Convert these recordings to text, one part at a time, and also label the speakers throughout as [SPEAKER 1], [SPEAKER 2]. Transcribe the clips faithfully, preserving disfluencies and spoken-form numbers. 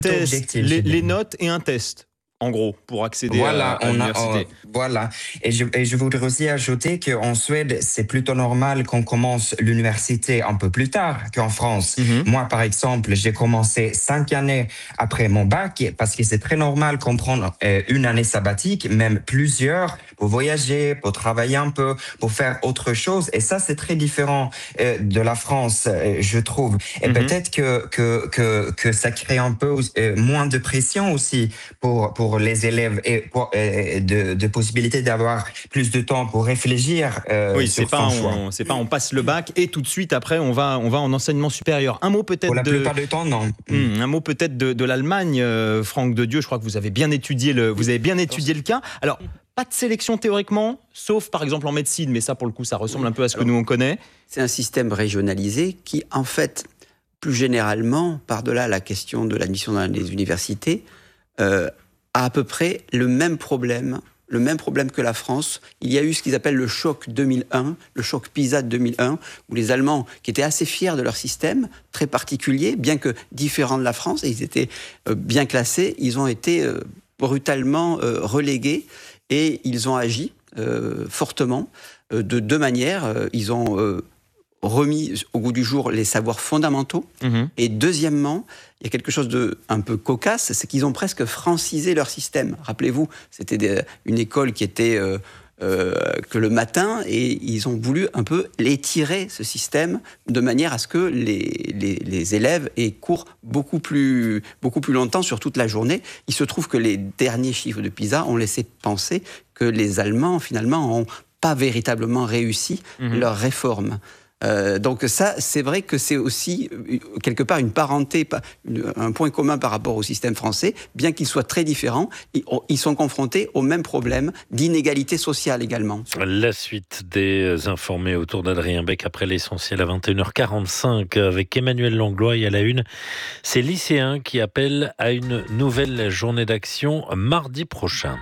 [SPEAKER 1] Test,
[SPEAKER 2] objectif.
[SPEAKER 1] les, les notes et un test, en gros, pour accéder
[SPEAKER 2] voilà,
[SPEAKER 1] à, à
[SPEAKER 2] on
[SPEAKER 1] l'université.
[SPEAKER 2] A, euh, voilà, et je, et je voudrais aussi ajouter qu'en Suède, c'est plutôt normal qu'on commence l'université un peu plus tard qu'en France.
[SPEAKER 1] Mm-hmm.
[SPEAKER 2] Moi, par exemple, j'ai commencé cinq années après mon bac, parce que c'est très normal qu'on prenne euh, une année sabbatique, même plusieurs, pour voyager, pour travailler un peu, pour faire autre chose. Et ça, c'est très différent euh, de la France, euh, je trouve. Et
[SPEAKER 1] Mm-hmm.
[SPEAKER 2] peut-être que, que, que, que ça crée un peu euh, moins de pression aussi pour, pour les élèves et pour, euh, de, de possibilité d'avoir plus de temps pour réfléchir euh,
[SPEAKER 1] oui,
[SPEAKER 2] sur
[SPEAKER 1] c'est
[SPEAKER 2] son
[SPEAKER 1] pas
[SPEAKER 2] choix.
[SPEAKER 1] on, c'est pas on passe le bac et tout de suite après on va on va en enseignement supérieur. Un mot peut-être
[SPEAKER 2] Pour la
[SPEAKER 1] de
[SPEAKER 2] plupart du temps, non.
[SPEAKER 1] Mmh, un mot peut-être de, de l'Allemagne, euh, Franck de Dieu. Je crois que vous avez bien étudié le vous avez bien étudié le cas. Alors pas de sélection théoriquement, sauf par exemple en médecine, mais ça pour le coup ça ressemble un peu à ce que nous on connaît.
[SPEAKER 3] C'est un système régionalisé qui en fait plus généralement par-delà la question de l'admission dans les universités euh, a à peu près le même problème, le même problème que la France. Il y a eu ce qu'ils appellent le choc deux mille un, le choc PISA de deux mille un, où les Allemands, qui étaient assez fiers de leur système, très particulier, bien que différent de la France, et ils étaient euh, bien classés, ils ont été euh, brutalement euh, relégués, et ils ont agi euh, fortement, euh, de deux manières. Euh, ils ont euh, remis au goût du jour les savoirs fondamentaux. Mmh. Et deuxièmement, il y a quelque chose de un peu cocasse, c'est qu'ils ont presque francisé leur système. Rappelez-vous, c'était des, une école qui était euh, euh, que le matin, et ils ont voulu un peu l'étirer, ce système, de manière à ce que les, les, les élèves aient cours beaucoup plus, beaucoup plus longtemps sur toute la journée. Il se trouve que les derniers chiffres de PISA ont laissé penser que les Allemands, finalement, n'ont pas véritablement réussi mmh. leur réforme. Euh, donc ça, c'est vrai que c'est aussi quelque part une parenté, un point commun par rapport au système français, bien qu'ils soient très différents, ils sont confrontés au même problème d'inégalité sociale également.
[SPEAKER 4] La suite des informés autour d'Adrien Beck après l'essentiel à vingt et une heures quarante-cinq avec Emmanuel Langlois et à la une, ces lycéens qui appellent à une nouvelle journée d'action mardi prochain.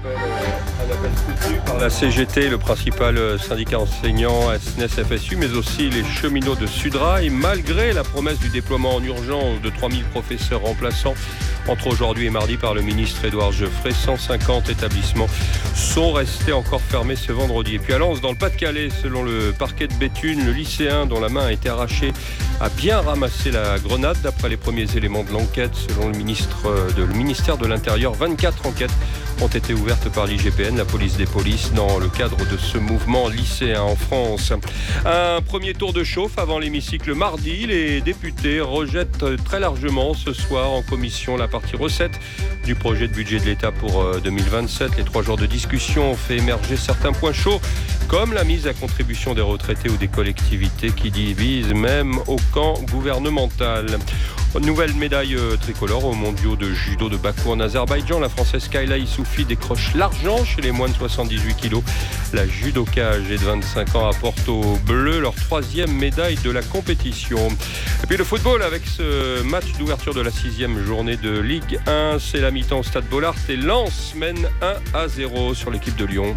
[SPEAKER 5] Un appel soutenu par la C G T, le principal syndicat enseignant, S N E S F S U, mais aussi les cheminots de Sudrail, malgré la promesse du déploiement en urgence de trois mille professeurs remplaçants entre aujourd'hui et mardi par le ministre Édouard Geoffrey. cent cinquante établissements sont restés encore fermés ce vendredi. Et puis à Lens, dans le Pas-de-Calais, selon le parquet de Béthune, le lycéen dont la main a été arrachée a bien ramassé la grenade. D'après les premiers éléments de l'enquête, selon le, ministre de, le ministère de l'Intérieur, vingt-quatre enquêtes ont été ouvertes par l'I G P N, la police des polices, dans le cadre de ce mouvement lycéen en France. Un premier tour de chauffe avant l'hémicycle mardi. Les députés rejettent très largement ce soir en commission la partie recette du projet de budget de l'État pour deux mille vingt-sept. Les trois jours de discussion ont fait émerger certains points chauds, comme la mise à contribution des retraités ou des collectivités qui divisent même au camp gouvernemental. Nouvelle médaille tricolore aux mondiaux de judo de Bakou en Azerbaïdjan. La Française Kayla Issoufi décroche l'argent chez les moins de soixante-dix-huit kilos. La judoka âgée de vingt-cinq ans apporte aux Bleus leur troisième médaille de la compétition. Et puis le football avec ce match d'ouverture de la sixième journée de Ligue un. C'est la mi-temps au Stade Bollaert et Lens mène un à zéro sur l'équipe de Lyon.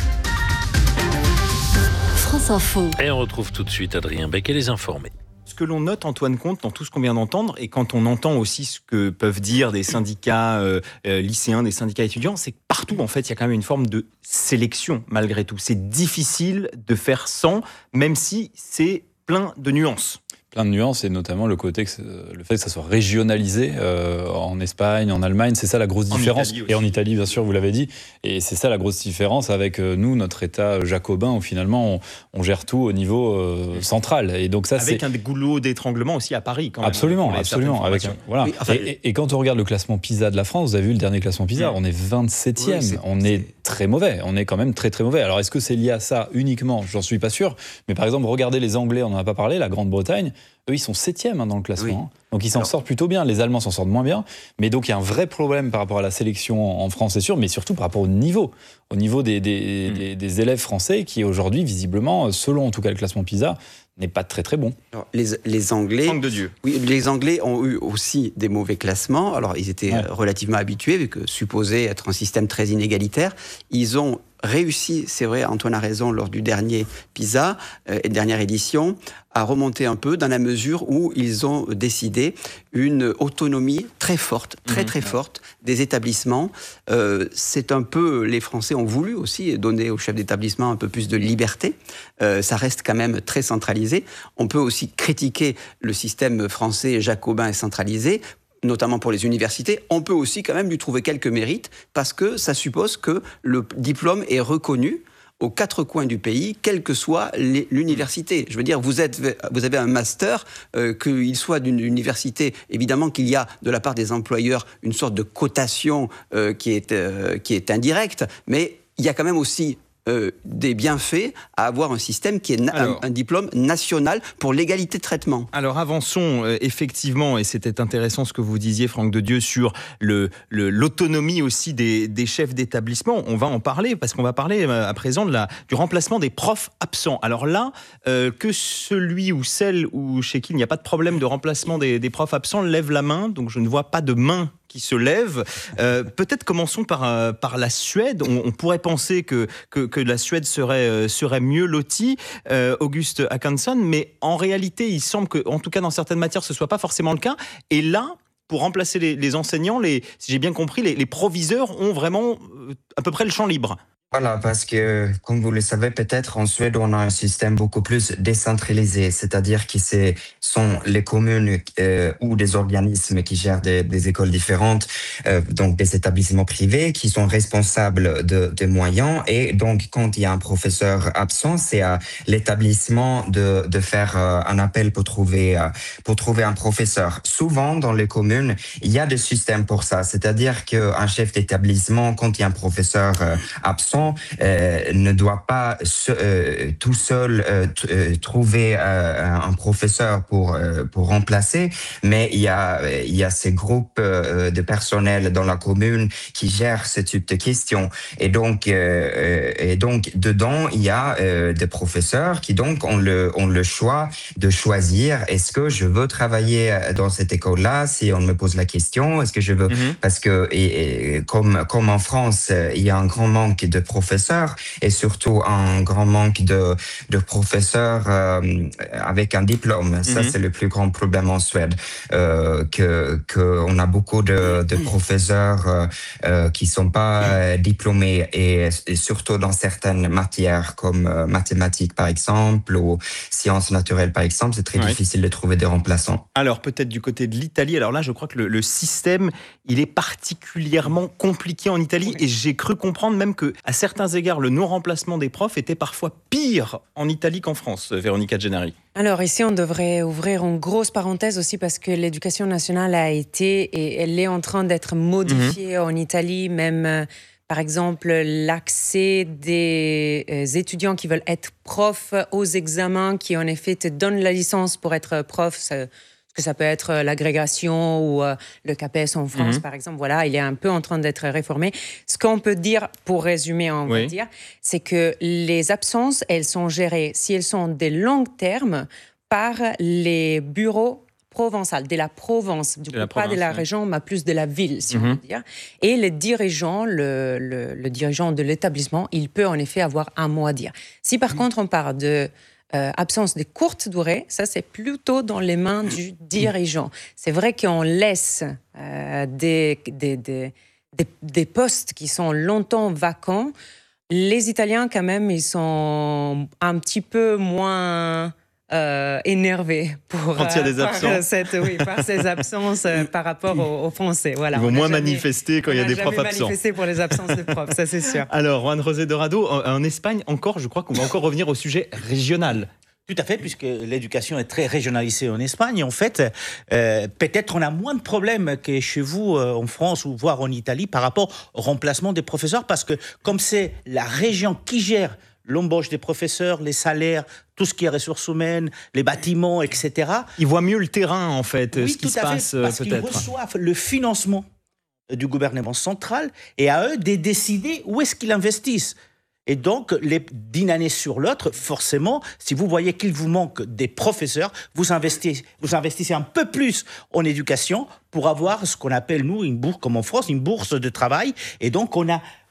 [SPEAKER 6] France Info.
[SPEAKER 4] Et on retrouve tout de suite Adrien Beck et les informés.
[SPEAKER 1] Ce que l'on note, Antoine Comte, dans tout ce qu'on vient d'entendre, et quand on entend aussi ce que peuvent dire des syndicats euh, euh, lycéens, des syndicats étudiants, c'est que partout, en fait, il y a quand même une forme de sélection, malgré tout. C'est difficile de faire sans, même si c'est plein de nuances.
[SPEAKER 7] Plein de nuances, et notamment le côté que le fait que ça soit régionalisé euh, en Espagne, en Allemagne, c'est ça la grosse différence. Et en Italie, bien sûr, vous l'avez dit. Et c'est ça la grosse différence avec euh, nous, notre État jacobin, où finalement on, on gère tout au niveau euh, central. Et donc ça,
[SPEAKER 1] avec
[SPEAKER 7] c'est...
[SPEAKER 1] un goulot d'étranglement aussi à Paris, quand même.
[SPEAKER 7] Absolument, absolument. Avec un, voilà. Oui, enfin, et, et, et quand on regarde le classement PISA de la France, vous avez vu le dernier classement PISA, oui. on est vingt-septième. Oui, c'est, on est c'est... très mauvais. On est quand même très très mauvais. Alors est-ce que c'est lié à ça uniquement ? J'en suis pas sûr. Mais par exemple, regardez les Anglais, on n'en a pas parlé, la Grande-Bretagne. Eux, ils sont septième hein, dans le classement. Oui. Donc, ils s'en Alors... sortent plutôt bien. Les Allemands s'en sortent moins bien. Mais donc, il y a un vrai problème par rapport à la sélection en France, c'est sûr, mais surtout par rapport au niveau. Au niveau des, des, mmh. des, des élèves français qui, aujourd'hui, visiblement, selon en tout cas le classement PISA, n'est pas très très bon.
[SPEAKER 3] Alors, les, les Anglais,
[SPEAKER 1] Manque de Dieu.
[SPEAKER 3] Oui, les Anglais ont eu aussi des mauvais classements. Alors, ils étaient ouais. relativement habitués, vu que supposé être un système très inégalitaire. Ils ont réussi, c'est vrai, Antoine a raison, lors du dernier PISA euh, et dernière édition, à remonter un peu dans la mesure où ils ont décidé une autonomie très forte, très très forte des établissements. Euh, c'est un peu, les Français ont voulu aussi donner aux chefs d'établissement un peu plus de liberté. Euh, ça reste quand même très centralisé. On peut aussi critiquer le système français jacobin et centralisé, notamment pour les universités. On peut aussi quand même lui trouver quelques mérites parce que ça suppose que le diplôme est reconnu aux quatre coins du pays, quelle que soit les, l'université. Je veux dire, vous, êtes, vous avez un master, euh, qu'il soit d'une université, évidemment qu'il y a de la part des employeurs une sorte de cotation euh, qui, est, euh, qui est indirecte, mais il y a quand même aussi Euh, des bienfaits à avoir un système qui est na- alors, un, un diplôme national pour l'égalité de traitement.
[SPEAKER 1] Alors avançons euh, effectivement, et c'était intéressant ce que vous disiez, Franck de Dieu, sur le, le, l'autonomie aussi des, des chefs d'établissement. On va en parler, parce qu'on va parler euh, à présent de la, du remplacement des profs absents. Alors là, euh, que celui ou celle ou chez qui il n'y a pas de problème de remplacement des, des profs absents lève la main, donc je ne vois pas de main qui se lève. Euh, peut-être commençons par, euh, par la Suède. On, on pourrait penser que, que, que la Suède serait, euh, serait mieux lotie, euh, Auguste Håkansson, mais en réalité, il semble que, en tout cas dans certaines matières, ce ne soit pas forcément le cas. Et là, pour remplacer les, les enseignants, les, si j'ai bien compris, les, les proviseurs ont vraiment euh, à peu près le champ libre.
[SPEAKER 2] Voilà, parce que, comme vous le savez peut-être, en Suède, on a un système beaucoup plus décentralisé, c'est-à-dire que ce sont les communes euh, ou des organismes qui gèrent des, des écoles différentes, euh, donc des établissements privés, qui sont responsables de, des moyens. Et donc, quand il y a un professeur absent, c'est à l'établissement de, de faire euh, un appel pour trouver, euh, pour trouver un professeur. Souvent, dans les communes, il y a des systèmes pour ça, c'est-à-dire qu'un chef d'établissement, quand il y a un professeur euh, absent, Euh, ne doit pas se, euh, tout seul euh, t- euh, trouver euh, un professeur pour euh, pour remplacer, mais il y a il y a ces groupes euh, de personnel dans la commune qui gèrent ce type de questions, et donc euh, et donc dedans il y a euh, des professeurs qui donc ont le ont le choix de choisir, est-ce que je veux travailler dans cette école-là, si on me pose la question, est-ce que je veux mm-hmm. parce que et, et, comme comme en France il y a un grand manque de professeurs et surtout un grand manque de, de professeurs euh, avec un diplôme. Ça, mm-hmm. c'est le plus grand problème en Suède. Euh, que, que on a beaucoup de, de professeurs euh, euh, qui sont pas euh, diplômés et, et surtout dans certaines matières comme euh, mathématiques par exemple ou sciences naturelles par exemple, c'est très oui. difficile de trouver des remplaçants.
[SPEAKER 1] Alors peut-être du côté de l'Italie. Alors là, je crois que le, le système, il est particulièrement compliqué en Italie oui. et j'ai cru comprendre même que à certains égards, le non-remplacement des profs était parfois pire en Italie qu'en France, Véronica Gennari.
[SPEAKER 6] Alors ici, on devrait ouvrir une grosse parenthèse aussi parce que l'éducation nationale a été et elle est en train d'être modifiée mmh. en Italie, même euh, par exemple l'accès des euh, étudiants qui veulent être profs aux examens, qui en effet te donnent la licence pour être prof. Ça, que ça peut être l'agrégation ou euh, le C A P E S en France, mmh. par exemple. Voilà, il est un peu en train d'être réformé. Ce qu'on peut dire, pour résumer, on oui. va dire, c'est que les absences, elles sont gérées, si elles sont des longs termes, par les bureaux provençaux, de la Provence, du de coup, pas province, de la oui. région, mais plus de la ville, si mmh. on peut dire. Et le dirigeant, le, le, le dirigeant de l'établissement, il peut en effet avoir un mot à dire. Si par mmh. contre, on parle de Euh, absence de courte durée, ça c'est plutôt dans les mains du dirigeant. C'est vrai qu'on laisse euh, des, des, des, des, des postes qui sont longtemps vacants. Les Italiens quand même, ils sont un petit peu moins euh, énervés pour,
[SPEAKER 1] quand il y a des absences.
[SPEAKER 6] Par, cette, oui, par ces absences euh, par rapport aux, aux Français. Voilà,
[SPEAKER 1] ils vont moins jamais, manifester quand il y a des profs absents.
[SPEAKER 6] Manifester pour les absences de profs, ça c'est sûr.
[SPEAKER 1] Alors, Juan José Dorado, en, en Espagne, encore, je crois qu'on va encore revenir au sujet régional.
[SPEAKER 8] Tout à fait, puisque l'éducation est très régionalisée en Espagne. En fait, euh, peut-être on a moins de problèmes que chez vous euh, en France ou voire en Italie par rapport au remplacement des professeurs, parce que comme c'est la région qui gère l'embauche des professeurs, les salaires, tout ce qui est ressources humaines, les bâtiments, et cetera.
[SPEAKER 1] Ils voient mieux le terrain, en fait,
[SPEAKER 8] oui,
[SPEAKER 1] ce qui se passe,
[SPEAKER 8] fait, parce
[SPEAKER 1] peut-être.
[SPEAKER 8] Parce qu'ils reçoivent le financement du gouvernement central et à eux de décider où est-ce qu'ils investissent. Et donc, les, d'une année sur l'autre, forcément, si vous voyez qu'il vous manque des professeurs, vous investissez, vous investissez un peu plus en éducation pour avoir ce qu'on appelle, nous, une bourse, comme en France, une bourse de travail. Et donc, on a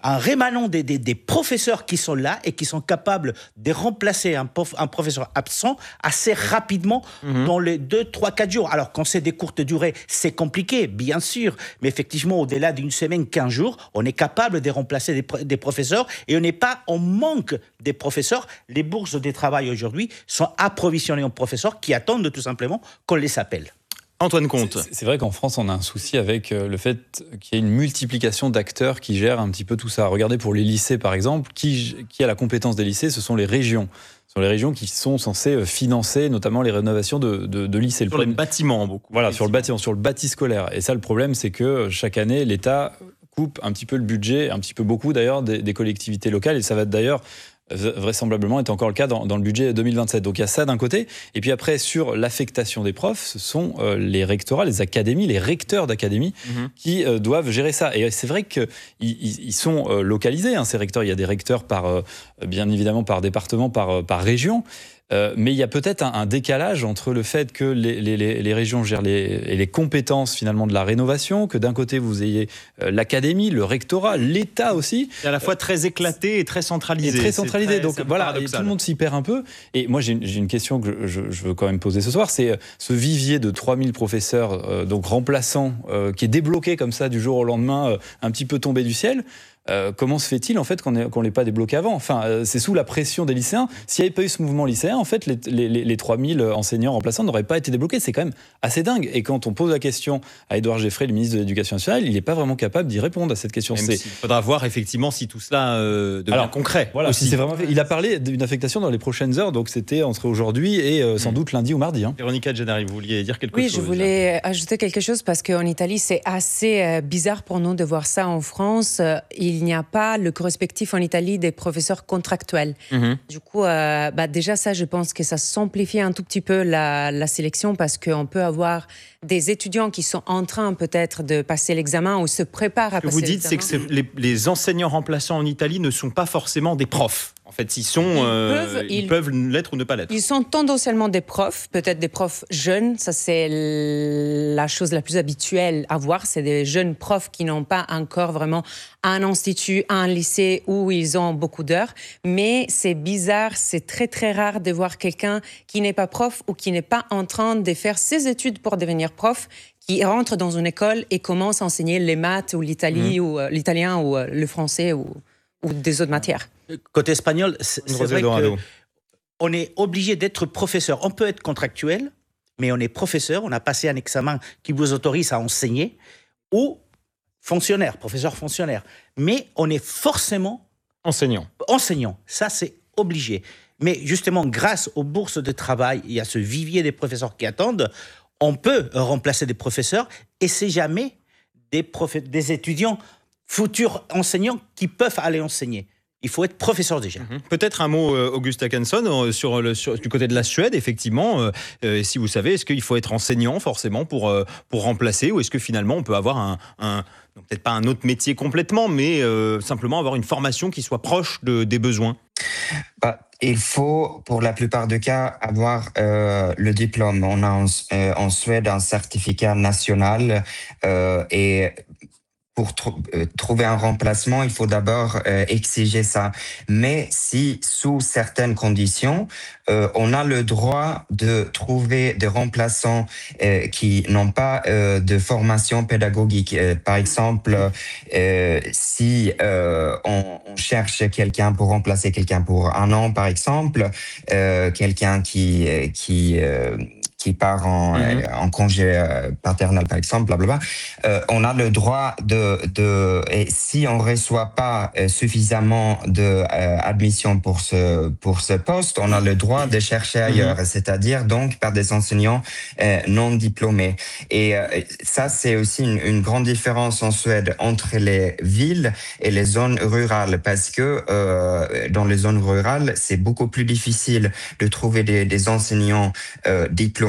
[SPEAKER 8] un rémanent des, des, des professeurs qui sont là et qui sont capables de remplacer un, prof, un professeur absent assez rapidement mmh. dans les deux, trois, quatre jours. Alors, quand c'est des courtes durées, c'est compliqué, bien sûr, mais effectivement, au-delà d'une semaine, quinze jours, on est capable de remplacer des, des professeurs et on n'est pas en manque des professeurs. Les bourses de travail aujourd'hui sont approvisionnées en professeurs qui attendent tout simplement qu'on les appelle.
[SPEAKER 1] Antoine Comte.
[SPEAKER 7] C'est, c'est vrai qu'en France, on a un souci avec le fait qu'il y ait une multiplication d'acteurs qui gèrent un petit peu tout ça. Regardez pour les lycées, par exemple, qui, qui a la compétence des lycées, ce sont les régions. Ce sont les régions qui sont censées financer notamment les rénovations de, de, de lycées.
[SPEAKER 1] Sur le les bâtiments, beaucoup.
[SPEAKER 7] Voilà, sur le bâtiment, sur le bâti scolaire. Et ça, le problème, c'est que chaque année, l'État coupe un petit peu le budget, un petit peu beaucoup d'ailleurs, des, des collectivités locales. Et ça va d'ailleurs vraisemblablement est encore le cas dans, dans le budget deux mille vingt-sept. Donc il y a ça d'un côté. Et puis après, sur l'affectation des profs, ce sont euh, les rectorats, les académies, les recteurs d'académies mmh. qui euh, doivent gérer ça. Et c'est vrai qu'ils ils sont euh, localisés, hein, ces recteurs. Il y a des recteurs par, euh, bien évidemment par département, par, par région. Euh, mais il y a peut-être un, un décalage entre le fait que les, les, les régions gèrent les, les compétences finalement de la rénovation, que d'un côté vous ayez euh, l'académie, le rectorat, l'État aussi.
[SPEAKER 1] C'est à la fois très éclaté et très centralisé.
[SPEAKER 7] Et très centralisé, très, donc voilà, et tout le monde s'y perd un peu. Et moi j'ai une, j'ai une question que je, je veux quand même poser ce soir, c'est ce vivier de trois mille professeurs euh, donc remplaçants euh, qui est débloqué comme ça du jour au lendemain, euh, un petit peu tombé du ciel. Euh, comment se fait-il en fait qu'on ne l'ait pas débloqué avant ? Enfin, euh, c'est sous la pression des lycéens. S'il n'y avait pas eu ce mouvement lycéen, en fait, les, les, les trois mille enseignants remplaçants n'auraient pas été débloqués. C'est quand même assez dingue. Et quand on pose la question à Édouard Geffray, le ministre de l'Éducation nationale, il n'est pas vraiment capable d'y répondre à cette question.
[SPEAKER 1] Même c'est... Il faudra voir effectivement si tout cela euh, devient Alors, concret.
[SPEAKER 7] Voilà, aussi. C'est vraiment... Il a parlé d'une affectation dans les prochaines heures, donc c'était entre aujourd'hui et euh, sans mmh. doute lundi ou mardi. Hein.
[SPEAKER 1] Véronica Gennari, vous vouliez dire quelque
[SPEAKER 6] oui,
[SPEAKER 1] chose ?
[SPEAKER 6] Oui, je voulais là. ajouter quelque chose parce qu'en Italie, c'est assez euh, bizarre pour nous de voir ça en France. Euh, il n'y a pas le respectif en Italie des professeurs contractuels. Mmh. Du coup, euh, bah déjà ça, je pense que ça simplifie un tout petit peu la, la sélection parce qu'on peut avoir des étudiants qui sont en train peut-être de passer l'examen ou se préparent à
[SPEAKER 1] passer
[SPEAKER 6] l'examen.
[SPEAKER 1] Ce que vous dites, c'est que c'est les, les enseignants remplaçants en Italie ne sont pas forcément des profs. En fait, ils sont, ils, euh, peuvent, ils, ils peuvent l'être ou ne pas l'être.
[SPEAKER 6] Ils sont tendanciellement des profs, peut-être des profs jeunes. Ça, c'est la chose la plus habituelle à voir. C'est des jeunes profs qui n'ont pas encore vraiment un institut, un lycée où ils ont beaucoup d'heures. Mais c'est bizarre, c'est très très rare de voir quelqu'un qui n'est pas prof ou qui n'est pas en train de faire ses études pour devenir prof, qui rentre dans une école et commence à enseigner les maths ou l'Italie, mmh. ou euh, l'italien ou euh, le français ou, ou des autres matières.
[SPEAKER 8] Côté espagnol, c'est, c'est vrai qu'on est obligé d'être professeur. On peut être contractuel, mais on est professeur, on a passé un examen qui vous autorise à enseigner, ou fonctionnaire, professeur fonctionnaire. Mais on est forcément
[SPEAKER 1] enseignant.
[SPEAKER 8] Enseignant, ça c'est obligé. Mais justement, grâce aux bourses de travail, il y a ce vivier des professeurs qui attendent, on peut remplacer des professeurs et c'est jamais des, prof... des étudiants futurs enseignants qui peuvent aller enseigner. Il faut être professeur déjà.
[SPEAKER 1] Mmh. Peut-être un mot, euh, Auguste Akenson, euh, sur le, sur, du côté de la Suède, effectivement. Euh, euh, si vous savez, est-ce qu'il faut être enseignant forcément pour, euh, pour remplacer, ou est-ce que finalement on peut avoir un, un peut-être pas un autre métier complètement, mais euh, simplement avoir une formation qui soit proche de, des besoins ?
[SPEAKER 2] Bah, il faut, pour la plupart des cas, avoir euh, le diplôme. On a en, euh, en Suède un certificat national euh, et pour tr- euh, trouver un remplacement, il faut d'abord euh, exiger ça. Mais si, sous certaines conditions, euh, on a le droit de trouver des remplaçants euh, qui n'ont pas euh, de formation pédagogique. Euh, par exemple, euh, si euh, on, on cherche quelqu'un pour remplacer quelqu'un pour un an, par exemple, euh, quelqu'un qui qui euh, qui part en, mmh. euh, en congé euh, paternel, par exemple, blablabla, euh, on a le droit de, de et si on reçoit pas euh, suffisamment de euh, admission pour ce pour ce poste, on a le droit de chercher ailleurs, mmh. c'est-à-dire donc par des enseignants euh, non diplômés. Et euh, ça, c'est aussi une, une grande différence en Suède entre les villes et les zones rurales, parce que euh, dans les zones rurales, c'est beaucoup plus difficile de trouver des, des enseignants euh, diplômés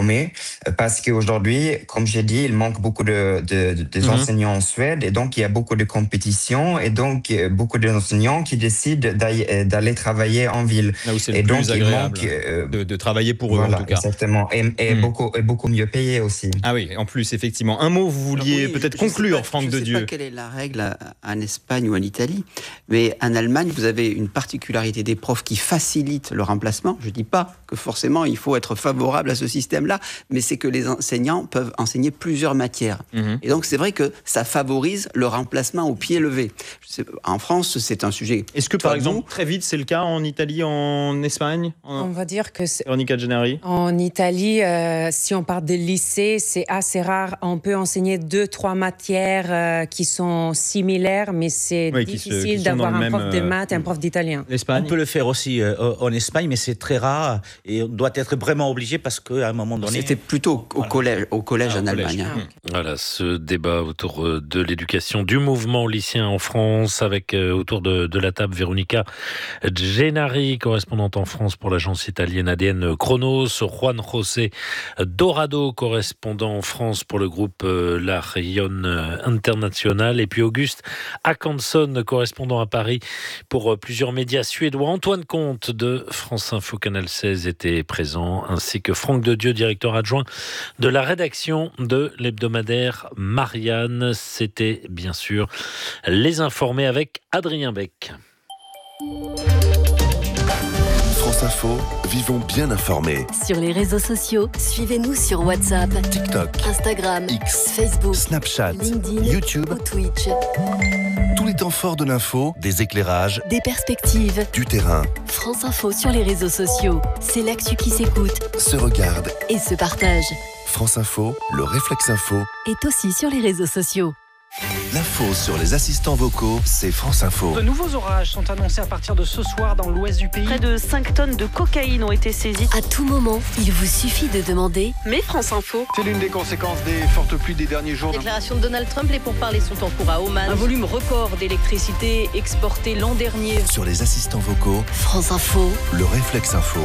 [SPEAKER 2] diplômés, parce qu'aujourd'hui, comme j'ai dit, il manque beaucoup de, de, de des mmh. enseignants en Suède, et donc il y a beaucoup de compétition, et donc beaucoup d'enseignants qui décident d'aller, d'aller travailler en ville.
[SPEAKER 7] Là où c'est le
[SPEAKER 2] et
[SPEAKER 7] plus
[SPEAKER 2] donc,
[SPEAKER 7] agréable
[SPEAKER 2] il manque, euh,
[SPEAKER 7] de, de travailler pour eux,
[SPEAKER 2] voilà,
[SPEAKER 7] en tout cas.
[SPEAKER 2] Exactement, et, et, mmh. beaucoup, et beaucoup mieux payé aussi.
[SPEAKER 7] Ah oui, en plus, effectivement. Un mot, vous vouliez oui, peut-être conclure,
[SPEAKER 3] pas,
[SPEAKER 7] Franck de Dieu.
[SPEAKER 3] Je ne sais pas quelle est la règle en Espagne ou en Italie, mais en Allemagne, vous avez une particularité des profs qui facilite le remplacement. Je ne dis pas que forcément il faut être favorable à ce système-là, mais c'est que les enseignants peuvent enseigner plusieurs matières. Mmh. Et donc c'est vrai que ça favorise le remplacement au pied levé. Je sais, en France, c'est un sujet.
[SPEAKER 1] Est-ce que par exemple, très vite, c'est le cas en Italie, en Espagne en...
[SPEAKER 6] On va dire que c'est...
[SPEAKER 1] Véronica Gennari.
[SPEAKER 6] En Italie, euh, si on parle des lycées, c'est assez rare. On peut enseigner deux, trois matières euh, qui sont similaires, mais c'est oui, difficile se, d'avoir un même, prof de maths et un prof d'italien.
[SPEAKER 8] L'Espagne. On peut le faire aussi euh, en Espagne, mais c'est très rare et on doit être vraiment obligé parce qu'à un moment donné...
[SPEAKER 3] C'était plutôt au voilà. collège, au collège ah, en au Allemagne. Collège.
[SPEAKER 4] Ah. Voilà, ce débat autour de l'éducation du mouvement lycéen en France, avec euh, autour de, de la table Véronica Gennari, correspondante en France pour l'agence italienne A D N Chronos, Juan José Dorado, correspondant en France pour le groupe euh, La Rion International, et puis Auguste Akanson, correspondant à Paris pour euh, plusieurs médias suédois. Antoine Comte de France Info Canal seize était présent, ainsi que Franck de Dieu, directeur adjoint de la rédaction de l'hebdomadaire Marianne. C'était bien sûr Les Informés avec Adrien Beck.
[SPEAKER 9] France Info, vivons bien informés.
[SPEAKER 10] Sur les réseaux sociaux, suivez-nous sur WhatsApp,
[SPEAKER 9] TikTok,
[SPEAKER 10] Instagram,
[SPEAKER 9] X,
[SPEAKER 10] Facebook,
[SPEAKER 9] Snapchat,
[SPEAKER 10] LinkedIn,
[SPEAKER 9] YouTube
[SPEAKER 10] ou Twitch.
[SPEAKER 9] Tous les temps forts de l'info, des éclairages,
[SPEAKER 10] des perspectives,
[SPEAKER 9] du terrain.
[SPEAKER 10] France Info sur les réseaux sociaux, c'est l'actu qui s'écoute,
[SPEAKER 9] se regarde
[SPEAKER 10] et se partage.
[SPEAKER 9] France Info, le réflexe info,
[SPEAKER 10] est aussi sur les réseaux sociaux.
[SPEAKER 9] L'info sur les assistants vocaux, c'est France Info.
[SPEAKER 11] De nouveaux orages sont annoncés à partir de ce soir dans l'ouest du pays.
[SPEAKER 12] Près de cinq tonnes de cocaïne ont été saisies.
[SPEAKER 10] À tout moment, il vous suffit de demander «
[SPEAKER 12] Mais France Info ».
[SPEAKER 13] C'est l'une des conséquences des fortes pluies des derniers jours.
[SPEAKER 12] Déclaration de Donald Trump, les pourparlers sont en cours à Oman. Un volume record d'électricité exporté l'an dernier.
[SPEAKER 9] Sur les assistants vocaux,
[SPEAKER 10] France Info,
[SPEAKER 9] le réflexe info.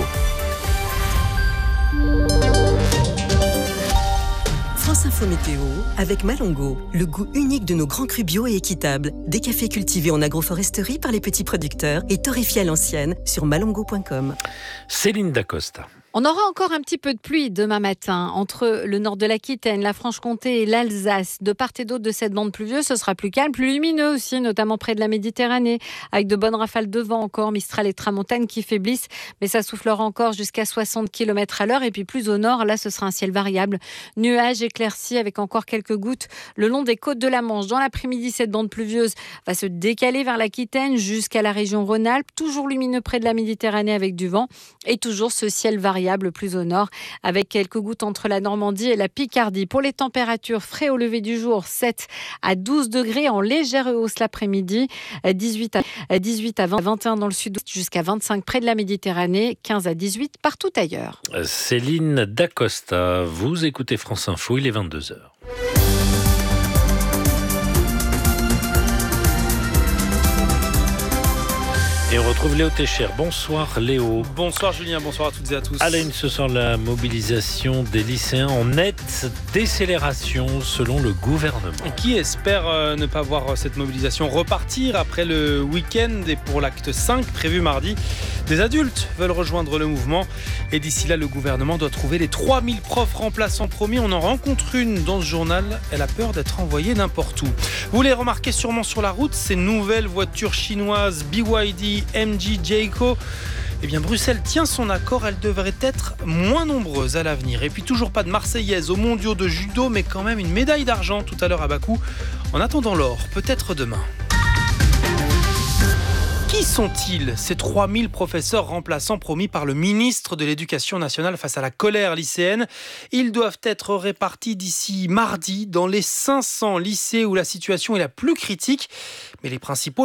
[SPEAKER 14] France Info Météo avec Malongo, le goût unique de nos grands crus bio et équitables. Des cafés cultivés en agroforesterie par les petits producteurs et torréfiés à l'ancienne sur malongo point com.
[SPEAKER 4] Céline Dacosta.
[SPEAKER 15] On aura encore un petit peu de pluie demain matin entre le nord de l'Aquitaine, la Franche-Comté et l'Alsace. De part et d'autre de cette bande pluvieuse, ce sera plus calme, plus lumineux aussi, notamment près de la Méditerranée, avec de bonnes rafales de vent encore, Mistral et Tramontane qui faiblissent, mais ça soufflera encore jusqu'à soixante kilomètres à l'heure. Et puis plus au nord, là, ce sera un ciel variable, nuages éclaircis avec encore quelques gouttes le long des côtes de la Manche. Dans l'après-midi, cette bande pluvieuse va se décaler vers l'Aquitaine jusqu'à la région Rhône-Alpes, toujours lumineux près de la Méditerranée avec du vent, et toujours ce ciel variable plus au nord, avec quelques gouttes entre la Normandie et la Picardie. Pour les températures, frais au lever du jour, sept à douze degrés, en légère hausse l'après-midi, dix-huit à vingt, vingt et un dans le sud, jusqu'à vingt-cinq près de la Méditerranée, quinze à dix-huit partout ailleurs.
[SPEAKER 4] Céline Dacosta, vous écoutez France Info, il est vingt-deux heures. Et on retrouve Léo Técher. Bonsoir Léo.
[SPEAKER 16] Bonsoir Julien, bonsoir à toutes et à tous.
[SPEAKER 4] À la une ce soir, la mobilisation des lycéens en nette décélération selon le gouvernement.
[SPEAKER 16] Qui espère euh, ne pas voir cette mobilisation repartir après le week-end et pour l'acte cinq prévu mardi. Des adultes veulent rejoindre le mouvement et d'ici là, le gouvernement doit trouver les trois mille profs remplaçants promis. On en rencontre une dans ce journal. Elle a peur d'être envoyée n'importe où. Vous les remarquez sûrement sur la route, ces nouvelles voitures chinoises B Y D, M G, Jayco. Eh bien, Bruxelles tient son accord, elles devraient être moins nombreuses à l'avenir. Et puis, toujours pas de Marseillaise aux mondiaux de judo, mais quand même une médaille d'argent tout à l'heure à Bakou. En attendant l'or, peut-être demain. Qui sont-ils, ces trois mille professeurs remplaçants promis par le ministre de l'Éducation nationale face à la colère lycéenne? Ils doivent être répartis d'ici mardi dans les cinq cents lycées où la situation est la plus critique. Mais les principaux, les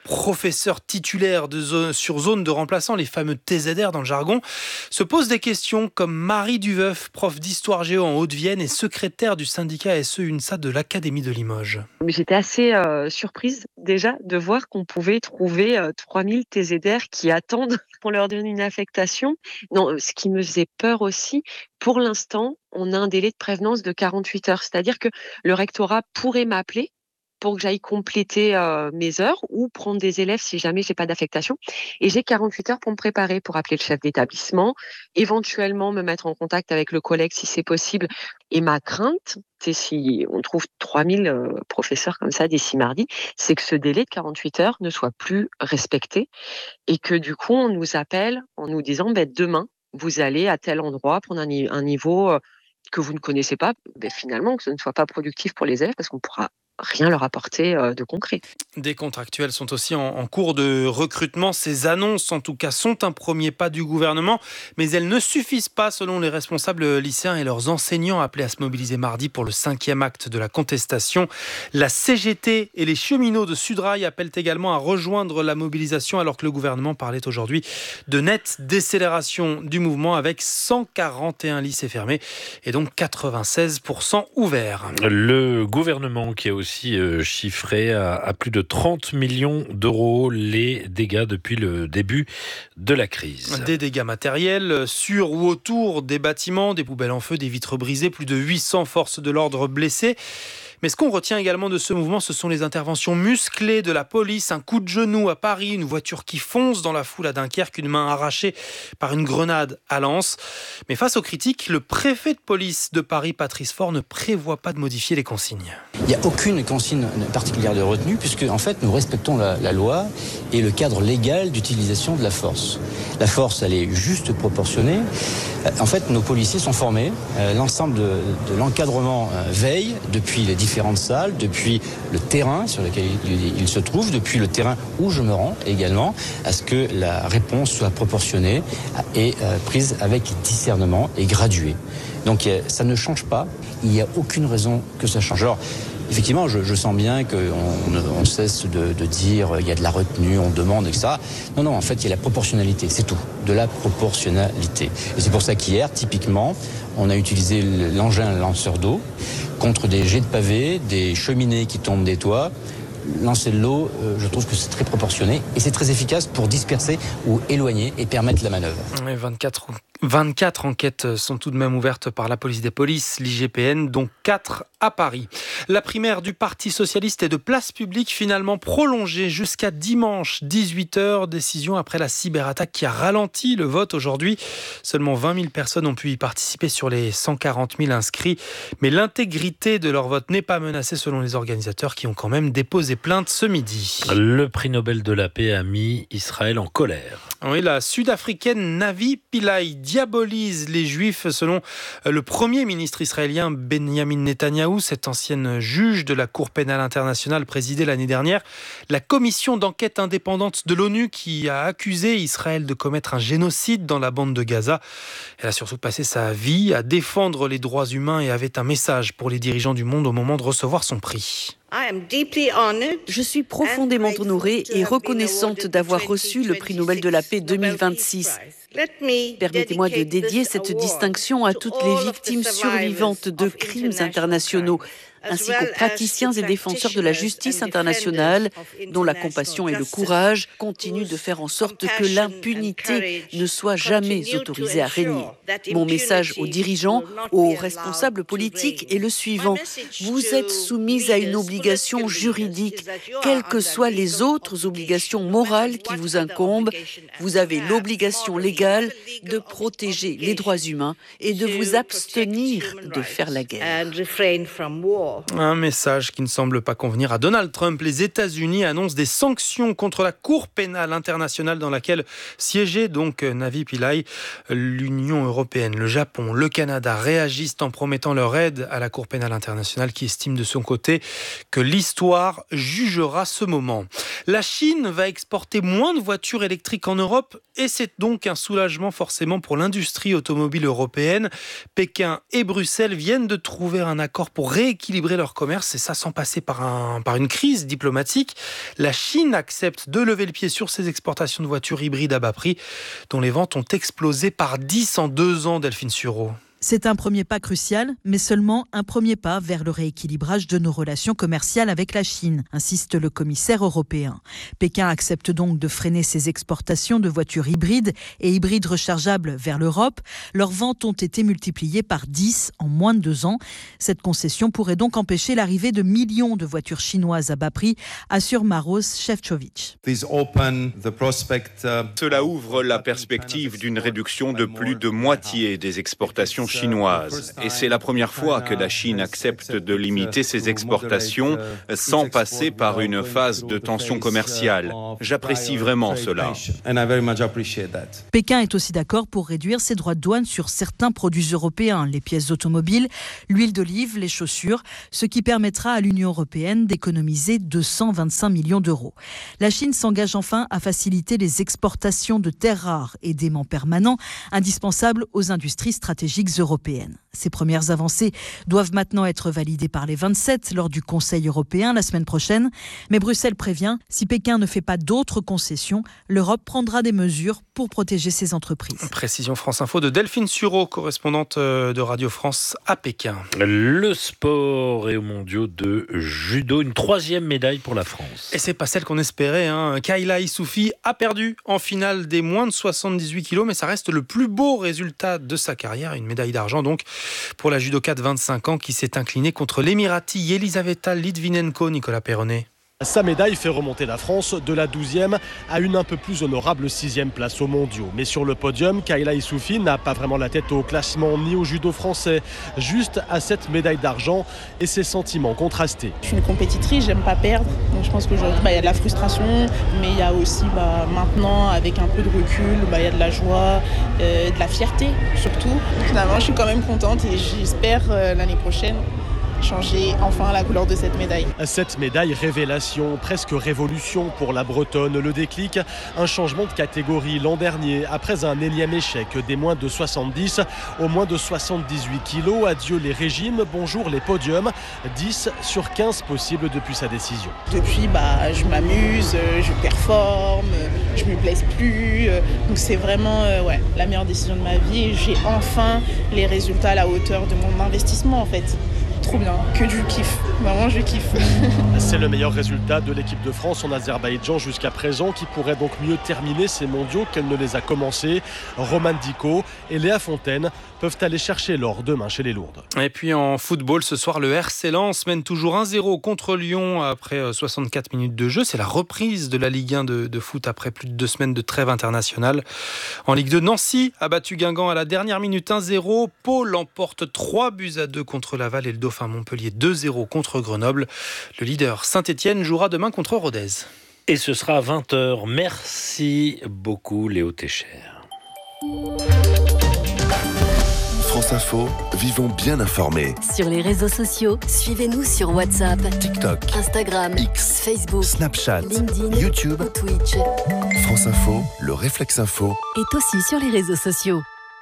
[SPEAKER 16] professeurs titulaires de zone, sur zone de remplaçants, les fameux T Z R dans le jargon, se posent des questions comme Marie Duveuf, prof d'histoire géo en Haute-Vienne et secrétaire du syndicat S E UNSA de l'Académie de Limoges.
[SPEAKER 17] J'étais assez euh, surprise déjà de voir qu'on pouvait trouver euh, trois mille T Z R qui attendent qu'on leur donne une affectation. Non, ce qui me faisait peur aussi, pour l'instant, on a un délai de prévenance de quarante-huit heures. C'est-à-dire que le rectorat pourrait m'appeler pour que j'aille compléter euh, mes heures ou prendre des élèves si jamais j'ai pas d'affectation. Et j'ai quarante-huit heures pour me préparer, pour appeler le chef d'établissement, éventuellement me mettre en contact avec le collègue si c'est possible. Et ma crainte, c'est si on trouve trois mille euh, professeurs comme ça d'ici mardi, c'est que ce délai de quarante-huit heures ne soit plus respecté et que du coup on nous appelle en nous disant ben, demain vous allez à tel endroit prendre un, un niveau euh, que vous ne connaissez pas. Ben, finalement que ce ne soit pas productif pour les élèves parce qu'on pourra rien leur apporter de concret.
[SPEAKER 16] Des contractuels sont aussi en, en cours de recrutement. Ces annonces, en tout cas, sont un premier pas du gouvernement, mais elles ne suffisent pas, selon les responsables lycéens et leurs enseignants appelés à se mobiliser mardi pour le cinquième acte de la contestation. La C G T et les cheminots de Sudrail appellent également à rejoindre la mobilisation, alors que le gouvernement parlait aujourd'hui de nette décélération du mouvement avec cent quarante et un lycées fermés et donc quatre-vingt-seize pour cent ouverts.
[SPEAKER 4] Le gouvernement qui a aussi aussi chiffré à, à plus de trente millions d'euros les dégâts depuis le début de la crise.
[SPEAKER 16] Des dégâts matériels sur ou autour des bâtiments, des poubelles en feu, des vitres brisées, plus de huit cents forces de l'ordre blessées. Mais ce qu'on retient également de ce mouvement, ce sont les interventions musclées de la police. Un coup de genou à Paris, une voiture qui fonce dans la foule à Dunkerque, une main arrachée par une grenade à Lens. Mais face aux critiques, le préfet de police de Paris, Patrice Faure, ne prévoit pas de modifier les consignes.
[SPEAKER 18] Il n'y a aucune consigne particulière de retenue, puisque en fait, nous respectons la, la loi et le cadre légal d'utilisation de la force. La force, elle est juste proportionnée. En fait, nos policiers sont formés. L'ensemble de, de l'encadrement veille depuis les différentes salles, depuis le terrain sur lequel il, il se trouve, depuis le terrain où je me rends également, à ce que la réponse soit proportionnée et euh, prise avec discernement et graduée. Donc euh, ça ne change pas, il n'y a aucune raison que ça change. Alors, effectivement, je, je sens bien qu'on on cesse de, de dire il y a de la retenue, on demande, et cetera. Non, non, en fait, il y a la proportionnalité, c'est tout, de la proportionnalité. Et c'est pour ça qu'hier, typiquement, on a utilisé l'engin lanceur d'eau contre des jets de pavés, des cheminées qui tombent des toits. Lancer de l'eau, euh, je trouve que c'est très proportionné et c'est très efficace pour disperser ou éloigner et permettre la manœuvre.
[SPEAKER 16] vingt-quatre, vingt-quatre enquêtes sont tout de même ouvertes par la police des polices, l'I G P N, dont quatre à Paris. La primaire du Parti socialiste est de place publique finalement prolongée jusqu'à dimanche dix-huit heures. Décision après la cyberattaque qui a ralenti le vote aujourd'hui. Seulement vingt mille personnes ont pu y participer sur les cent quarante mille inscrits. Mais l'intégrité de leur vote n'est pas menacée selon les organisateurs qui ont quand même déposé plainte ce midi.
[SPEAKER 4] Le prix Nobel de la paix a mis Israël en colère.
[SPEAKER 16] Oui, la Sud-Africaine Navi Pillay diabolise les Juifs selon le Premier ministre israélien Benjamin Netanyahou. Cette ancienne juge de la Cour pénale internationale présidée l'année dernière la commission d'enquête indépendante de l'ONU qui a accusé Israël de commettre un génocide dans la bande de Gaza. Elle a surtout passé sa vie à défendre les droits humains et avait un message pour les dirigeants du monde au moment de recevoir son prix.
[SPEAKER 19] Je suis profondément honorée et reconnaissante d'avoir reçu le prix Nobel de la paix deux mille vingt-six. Permettez-moi de dédier cette distinction à toutes les victimes survivantes de crimes internationaux, ainsi qu'aux praticiens et défenseurs de la justice internationale, dont la compassion et le courage continuent de faire en sorte que l'impunité ne soit jamais autorisée à régner. Mon message aux dirigeants, aux responsables politiques est le suivant. Vous êtes soumis à une obligation juridique, quelles que soient les autres obligations morales qui vous incombent. Vous avez l'obligation légale de protéger les droits humains et de vous abstenir de faire la guerre.
[SPEAKER 16] Un message qui ne semble pas convenir à Donald Trump. Les États-Unis annoncent des sanctions contre la Cour pénale internationale dans laquelle siégeait donc Navi Pillay. L'Union européenne, le Japon, le Canada réagissent en promettant leur aide à la Cour pénale internationale qui estime de son côté que l'histoire jugera ce moment. La Chine va exporter moins de voitures électriques en Europe et c'est donc un soulagement forcément pour l'industrie automobile européenne. Pékin et Bruxelles viennent de trouver un accord pour rééquilibrer leur commerce et ça sans passer par, un, par une crise diplomatique. La Chine accepte de lever le pied sur ses exportations de voitures hybrides à bas prix dont les ventes ont explosé par dix en deux ans, Delphine Sureau.
[SPEAKER 20] C'est un premier pas crucial, mais seulement un premier pas vers le rééquilibrage de nos relations commerciales avec la Chine, insiste le commissaire européen. Pékin accepte donc de freiner ses exportations de voitures hybrides et hybrides rechargeables vers l'Europe. Leurs ventes ont été multipliées par dix en moins de deux ans. Cette concession pourrait donc empêcher l'arrivée de millions de voitures chinoises à bas prix, assure Maros Šefčovič.
[SPEAKER 21] Cela ouvre la perspective d'une réduction de plus de moitié des exportations chinoise. Et c'est la première fois que la Chine accepte de limiter ses exportations sans passer par une phase de tension commerciale. J'apprécie vraiment cela.
[SPEAKER 20] Pékin est aussi d'accord pour réduire ses droits de douane sur certains produits européens, les pièces automobiles, l'huile d'olive, les chaussures, ce qui permettra à l'Union européenne d'économiser deux cent vingt-cinq millions d'euros. La Chine s'engage enfin à faciliter les exportations de terres rares et d'aimants permanents indispensables aux industries stratégiques européennes. Ces premières avancées doivent maintenant être validées par les vingt-sept lors du Conseil européen la semaine prochaine. Mais Bruxelles prévient, si Pékin ne fait pas d'autres concessions, l'Europe prendra des mesures pour protéger ses entreprises.
[SPEAKER 16] Précision France Info de Delphine Sureau, correspondante de Radio France à Pékin.
[SPEAKER 4] Le sport et aux mondiaux de judo, une troisième médaille pour la France.
[SPEAKER 16] Et c'est pas celle qu'on espérait. Hein. Kayla Issoufi a perdu en finale des moins de soixante-dix-huit kilos, mais ça reste le plus beau résultat de sa carrière. Une médaille d'argent donc pour la judoka de vingt-cinq ans qui s'est inclinée contre l'Émirati Yelizaveta Litvinenko. Nicolas Perronnet.
[SPEAKER 22] Sa médaille fait remonter la France de la douzième à une un peu plus honorable sixième place aux mondiaux. Mais sur le podium, Kayla Issoufi n'a pas vraiment la tête au classement ni au judo français, juste à cette médaille d'argent et ses sentiments contrastés.
[SPEAKER 23] Je suis une compétitrice, j'aime pas perdre. Donc je pense qu'aujourd'hui, bah, y a de la frustration, mais il y a aussi bah, maintenant, avec un peu de recul, bah, y a de la joie, euh, de la fierté surtout. Finalement, je suis quand même contente et j'espère euh, l'année prochaine changer enfin la couleur de cette médaille.
[SPEAKER 22] Cette médaille révélation, presque révolution pour la Bretonne. Le déclic, un changement de catégorie l'an dernier. Après un énième échec des moins de soixante-dix aux moins de soixante-dix-huit kilos. Adieu les régimes, bonjour les podiums. dix sur quinze possibles depuis sa décision.
[SPEAKER 23] Depuis, bah, je m'amuse, je performe, je me blesse plus. Donc c'est vraiment euh, ouais, la meilleure décision de ma vie. J'ai enfin les résultats à la hauteur de mon investissement en fait. Trop bien, que du kiff, vraiment je kiffe.
[SPEAKER 22] C'est le meilleur résultat de l'équipe de France en Azerbaïdjan jusqu'à présent, qui pourrait donc mieux terminer ces mondiaux qu'elle ne les a commencés. Romane Dico et Léa Fontaine peuvent aller chercher l'or demain chez les Lourdes.
[SPEAKER 16] Et puis en football, ce soir, le R C Lens mène toujours un zéro contre Lyon après soixante-quatre minutes de jeu. C'est la reprise de la Ligue un de, de foot après plus de deux semaines de trêve internationale. En Ligue deux, Nancy a battu Guingamp à la dernière minute un zéro. Pau l'emporte trois buts à deux contre Laval et le Dauphin Montpellier deux zéro contre Grenoble. Le leader Saint-Étienne jouera demain contre Rodez.
[SPEAKER 4] Et ce sera à vingt heures. Merci beaucoup Léo Técher.
[SPEAKER 9] France Info, vivons bien informés.
[SPEAKER 10] Sur les réseaux sociaux, suivez-nous sur WhatsApp,
[SPEAKER 9] TikTok,
[SPEAKER 10] Instagram,
[SPEAKER 9] X,
[SPEAKER 10] Facebook,
[SPEAKER 9] Snapchat,
[SPEAKER 10] LinkedIn,
[SPEAKER 9] YouTube,
[SPEAKER 10] Twitch.
[SPEAKER 9] France Info, le réflexe info
[SPEAKER 10] est aussi sur les réseaux sociaux.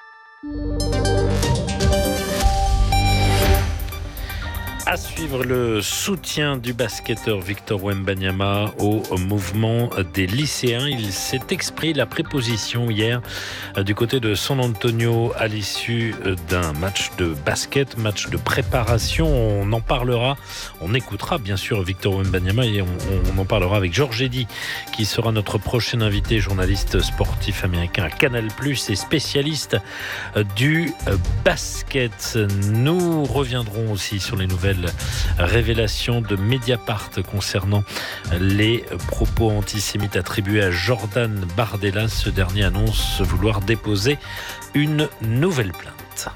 [SPEAKER 4] À suivre le soutien du basketteur Victor Wembanyama au mouvement des lycéens. Il s'est exprimé la préposition hier du côté de San Antonio à l'issue d'un match de basket, match de préparation. On en parlera, on écoutera bien sûr Victor Wembanyama et on, on en parlera avec Georges Eddy qui sera notre prochain invité, journaliste sportif américain à Canal plus et spécialiste du basket. Nous reviendrons aussi sur les nouvelles révélation de Mediapart concernant les propos antisémites attribués à Jordan Bardella. Ce dernier annonce vouloir déposer une nouvelle plainte.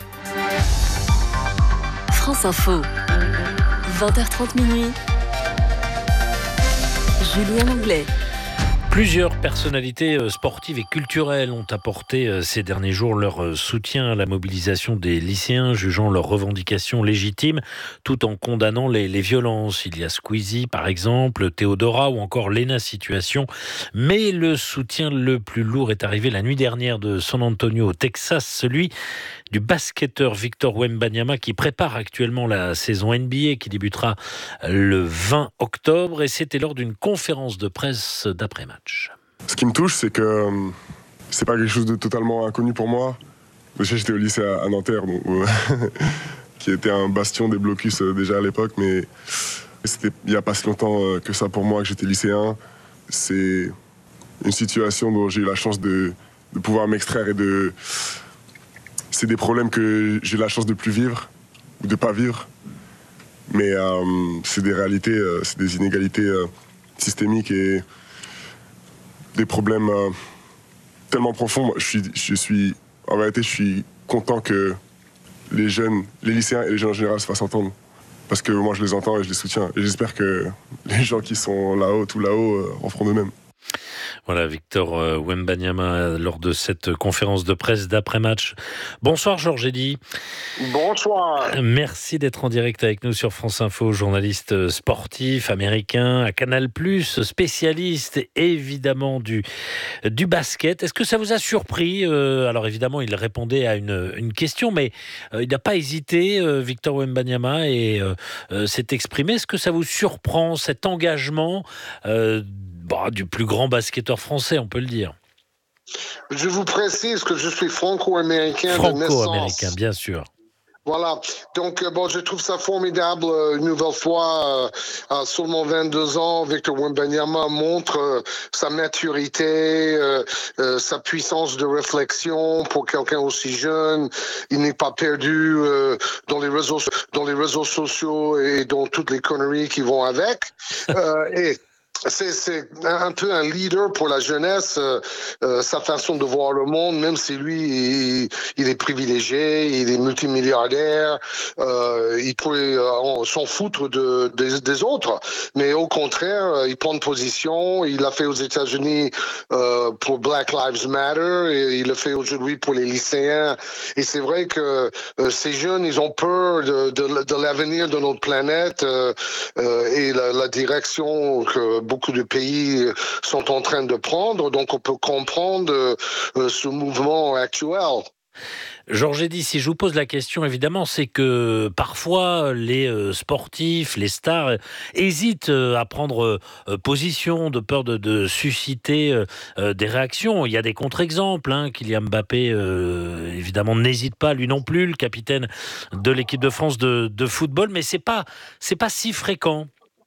[SPEAKER 10] France Info, vingt heures trente minuit. Julien Langlais.
[SPEAKER 4] Plusieurs personnalités sportives et culturelles ont apporté ces derniers jours leur soutien à la mobilisation des lycéens, jugeant leurs revendications légitimes, tout en condamnant les, les violences. Il y a Squeezie, par exemple, Théodora ou encore Lena Situation. Mais le soutien le plus lourd est arrivé la nuit dernière de San Antonio, au Texas, celui du basketteur Victor Wembanyama qui prépare actuellement la saison N B A qui débutera le vingt octobre, et c'était lors d'une conférence de presse d'après-match.
[SPEAKER 2] Ce qui me touche, c'est que c'est pas quelque chose de totalement inconnu pour moi. Déjà, j'étais au lycée à Nanterre, donc, euh, qui était un bastion des blocus euh, déjà à l'époque, mais c'était il n'y a pas si longtemps euh, que ça pour moi que j'étais lycéen. C'est une situation dont j'ai eu la chance de, de pouvoir m'extraire et de... C'est des problèmes que j'ai la chance de plus vivre ou de pas vivre, mais euh, c'est des réalités, euh, c'est des inégalités euh, systémiques et des problèmes euh, tellement profonds. Je suis, je suis, en vérité, je suis content que les jeunes, les lycéens et les jeunes en général se fassent entendre, parce que moi je les entends et je les soutiens. Et j'espère que les gens qui sont là-haut, tout là-haut, euh, en feront de même.
[SPEAKER 4] Voilà, Victor Wembanyama lors de cette conférence de presse d'après-match. Bonsoir Georges Eddy.
[SPEAKER 5] Bonsoir.
[SPEAKER 4] Merci d'être en direct avec nous sur France Info, journaliste sportif américain à Canal plus, spécialiste évidemment du, du basket. Est-ce que ça vous a surpris ? euh, Alors évidemment, il répondait à une, une question, mais euh, il n'a pas hésité, euh, Victor Wembanyama, et euh, euh, s'est exprimé. Est-ce que ça vous surprend, cet engagement euh, Bah, du plus grand basketteur français, on peut le dire.
[SPEAKER 5] Je vous précise que je suis franco-américain de naissance.
[SPEAKER 4] Franco-américain, bien sûr.
[SPEAKER 5] Voilà, donc bon, je trouve ça formidable. Une nouvelle fois, à seulement vingt-deux ans, Victor Wembanyama montre euh, sa maturité, euh, euh, sa puissance de réflexion pour quelqu'un aussi jeune. Il n'est pas perdu euh, dans les réseaux, dans les réseaux sociaux et dans toutes les conneries qui vont avec. euh, et C'est, c'est un peu un leader pour la jeunesse, euh, euh, sa façon de voir le monde, même si lui, il, il est privilégié, il est multimilliardaire, euh, il pourrait euh, s'en foutre de, des, des autres. Mais au contraire, il prend une position, il l'a fait aux États-Unis euh, pour Black Lives Matter, et il le fait aujourd'hui pour les lycéens. Et c'est vrai que euh, ces jeunes, ils ont peur de, de, de l'avenir de notre planète euh, euh, et la, la direction que beaucoup de pays sont en train de prendre, donc on peut comprendre euh, ce mouvement actuel.
[SPEAKER 4] Georges Eddy, si je vous pose la question, évidemment, c'est que parfois les euh, sportifs, les stars, euh, hésitent euh, à prendre euh, position de peur de, de susciter euh, des réactions. Il y a des contre-exemples. Hein. Kylian Mbappé, euh, évidemment, n'hésite pas, lui non plus, le capitaine de l'équipe de France de, de football, mais c'est pas, c'est pas si fréquent.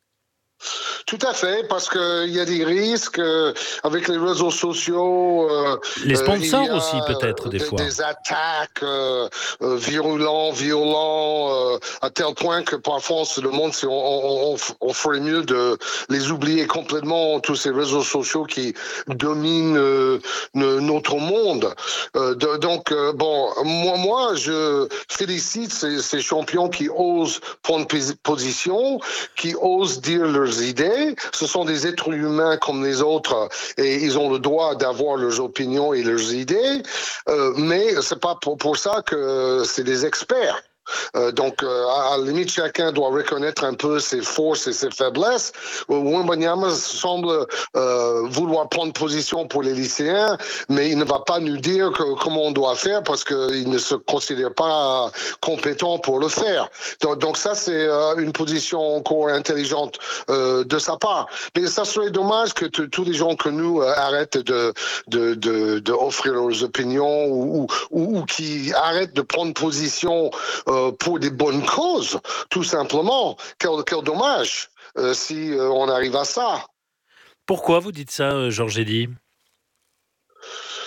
[SPEAKER 5] Tout à fait, parce qu'il y a des risques euh, avec les réseaux sociaux. Euh,
[SPEAKER 4] les sponsors
[SPEAKER 5] euh,
[SPEAKER 4] aussi, peut-être, des, des fois.
[SPEAKER 5] Des attaques euh, euh, virulentes, violentes, euh, à tel point que parfois on se demande si on, on, on, on ferait mieux de les oublier complètement, tous ces réseaux sociaux qui dominent euh, notre monde. Euh, de, donc, euh, bon, moi, moi, je félicite ces, ces champions qui osent prendre position, qui osent dire leurs idées. Ce sont des êtres humains comme les autres et ils ont le droit d'avoir leurs opinions et leurs idées, euh, mais c'est pas pour, pour ça que c'est des experts. Euh, donc, euh, à la limite, chacun doit reconnaître un peu ses forces et ses faiblesses. Wembanyama semble euh, vouloir prendre position pour les lycéens, mais il ne va pas nous dire que, comment on doit faire parce qu'il ne se considère pas compétent pour le faire. Donc, donc ça, c'est euh, une position encore intelligente euh, de sa part. Mais ça serait dommage que t- tous les gens que nous euh, arrêtent de, de, de, de offrir leurs opinions ou, ou, ou qui arrêtent de prendre position euh, pour des bonnes causes, tout simplement. Quel, quel dommage euh, si euh, on arrive à ça.
[SPEAKER 4] Pourquoi vous dites ça, Georges Eddy ?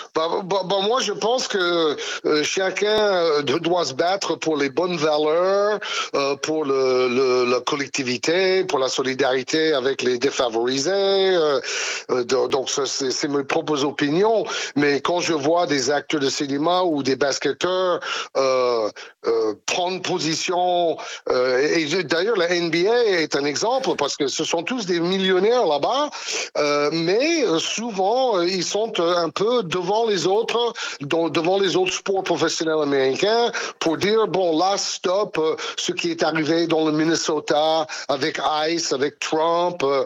[SPEAKER 5] Bah, bah, bah, moi, je pense que euh, chacun doit se battre pour les bonnes valeurs, euh, pour le, le, la collectivité, pour la solidarité avec les défavorisés. Euh, euh, donc, c'est, c'est mes propres opinions. Mais quand je vois des acteurs de cinéma ou des basketteurs euh, euh, prendre position, euh, et, et d'ailleurs, la N B A est un exemple parce que ce sont tous des millionnaires là-bas, euh, mais souvent, ils sont un peu devant les autres, devant les autres sports professionnels américains pour dire, bon, là, stop, euh, ce qui est arrivé dans le Minnesota avec Ice, avec Trump. Euh,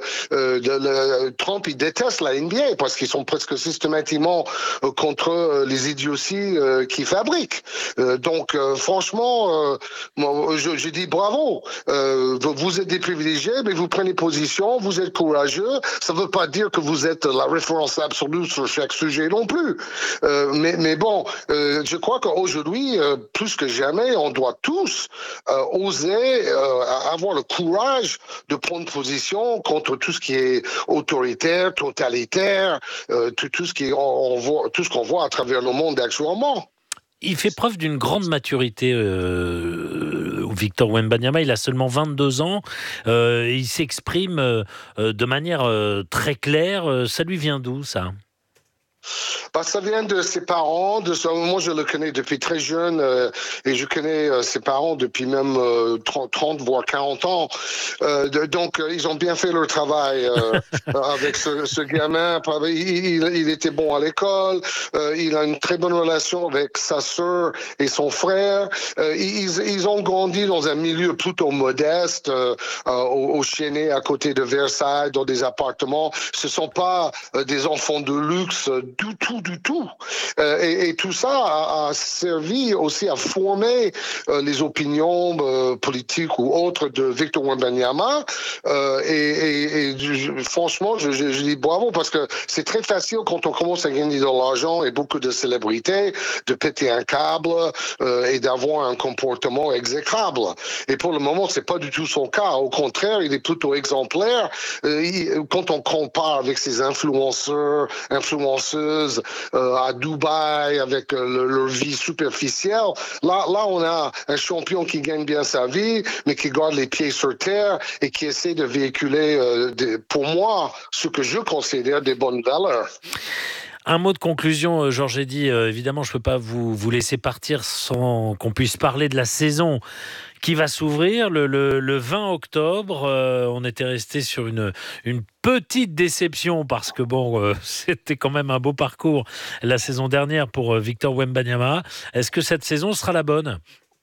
[SPEAKER 5] le, le, Trump, il déteste la N B A parce qu'ils sont presque systématiquement euh, contre euh, les idioties euh, qu'ils fabriquent. Euh, donc, euh, franchement, euh, moi, je, je dis bravo. Euh, vous êtes des privilégiés, mais vous prenez position, vous êtes courageux. Ça ne veut pas dire que vous êtes la référence absolue sur chaque sujet non plus. Euh, mais, mais bon, euh, je crois qu'aujourd'hui, euh, plus que jamais, on doit tous euh, oser euh, avoir le courage de prendre position contre tout ce qui est autoritaire, totalitaire, euh, tout, tout ce qui, on, on voit, tout ce qu'on voit à travers le monde actuellement.
[SPEAKER 4] Il fait preuve d'une grande maturité, euh, Victor Wembanyama. Il a seulement vingt-deux ans. Euh, il s'exprime euh, de manière euh, très claire. Ça lui vient d'où, ça ?
[SPEAKER 5] Bah, ça vient de ses parents. De, moi, je le connais depuis très jeune euh, et je connais euh, ses parents depuis même euh, trente, trente, voire quarante ans. Euh, de, donc, euh, ils ont bien fait leur travail euh, avec ce, ce gamin. Il, il, il était bon à l'école. Euh, il a une très bonne relation avec sa sœur et son frère. Euh, ils, ils ont grandi dans un milieu plutôt modeste, euh, euh, au, au Chênay, à côté de Versailles, dans des appartements. Ce ne sont pas euh, des enfants de luxe du tout, du tout. Euh, et, et tout ça a, a servi aussi à former euh, les opinions euh, politiques ou autres de Victor Wembanyama. Euh, et, et, et je, franchement, je, je, je dis bravo parce que c'est très facile quand on commence à gagner de l'argent et beaucoup de célébrités de péter un câble euh, et d'avoir un comportement exécrable. Et pour le moment, c'est pas du tout son cas. Au contraire, il est plutôt exemplaire. Euh, il, quand on compare avec ses influenceurs, influenceuses euh, à Dubaï avec euh, le, leur vie superficielle, là, là, on a un champion qui gagne bien sa vie, mais qui garde les pieds sur terre et qui essaie de véhiculer, euh, des, pour moi, ce que je considère des bonnes valeurs.
[SPEAKER 4] Un mot de conclusion, Georges Eddy. Euh, évidemment, je ne peux pas vous, vous laisser partir sans qu'on puisse parler de la saison qui va s'ouvrir le, le, le vingt octobre. Euh, on était resté sur une, une petite déception parce que bon, euh, c'était quand même un beau parcours la saison dernière pour euh, Victor Wembanyama. Est-ce que cette saison sera la bonne ?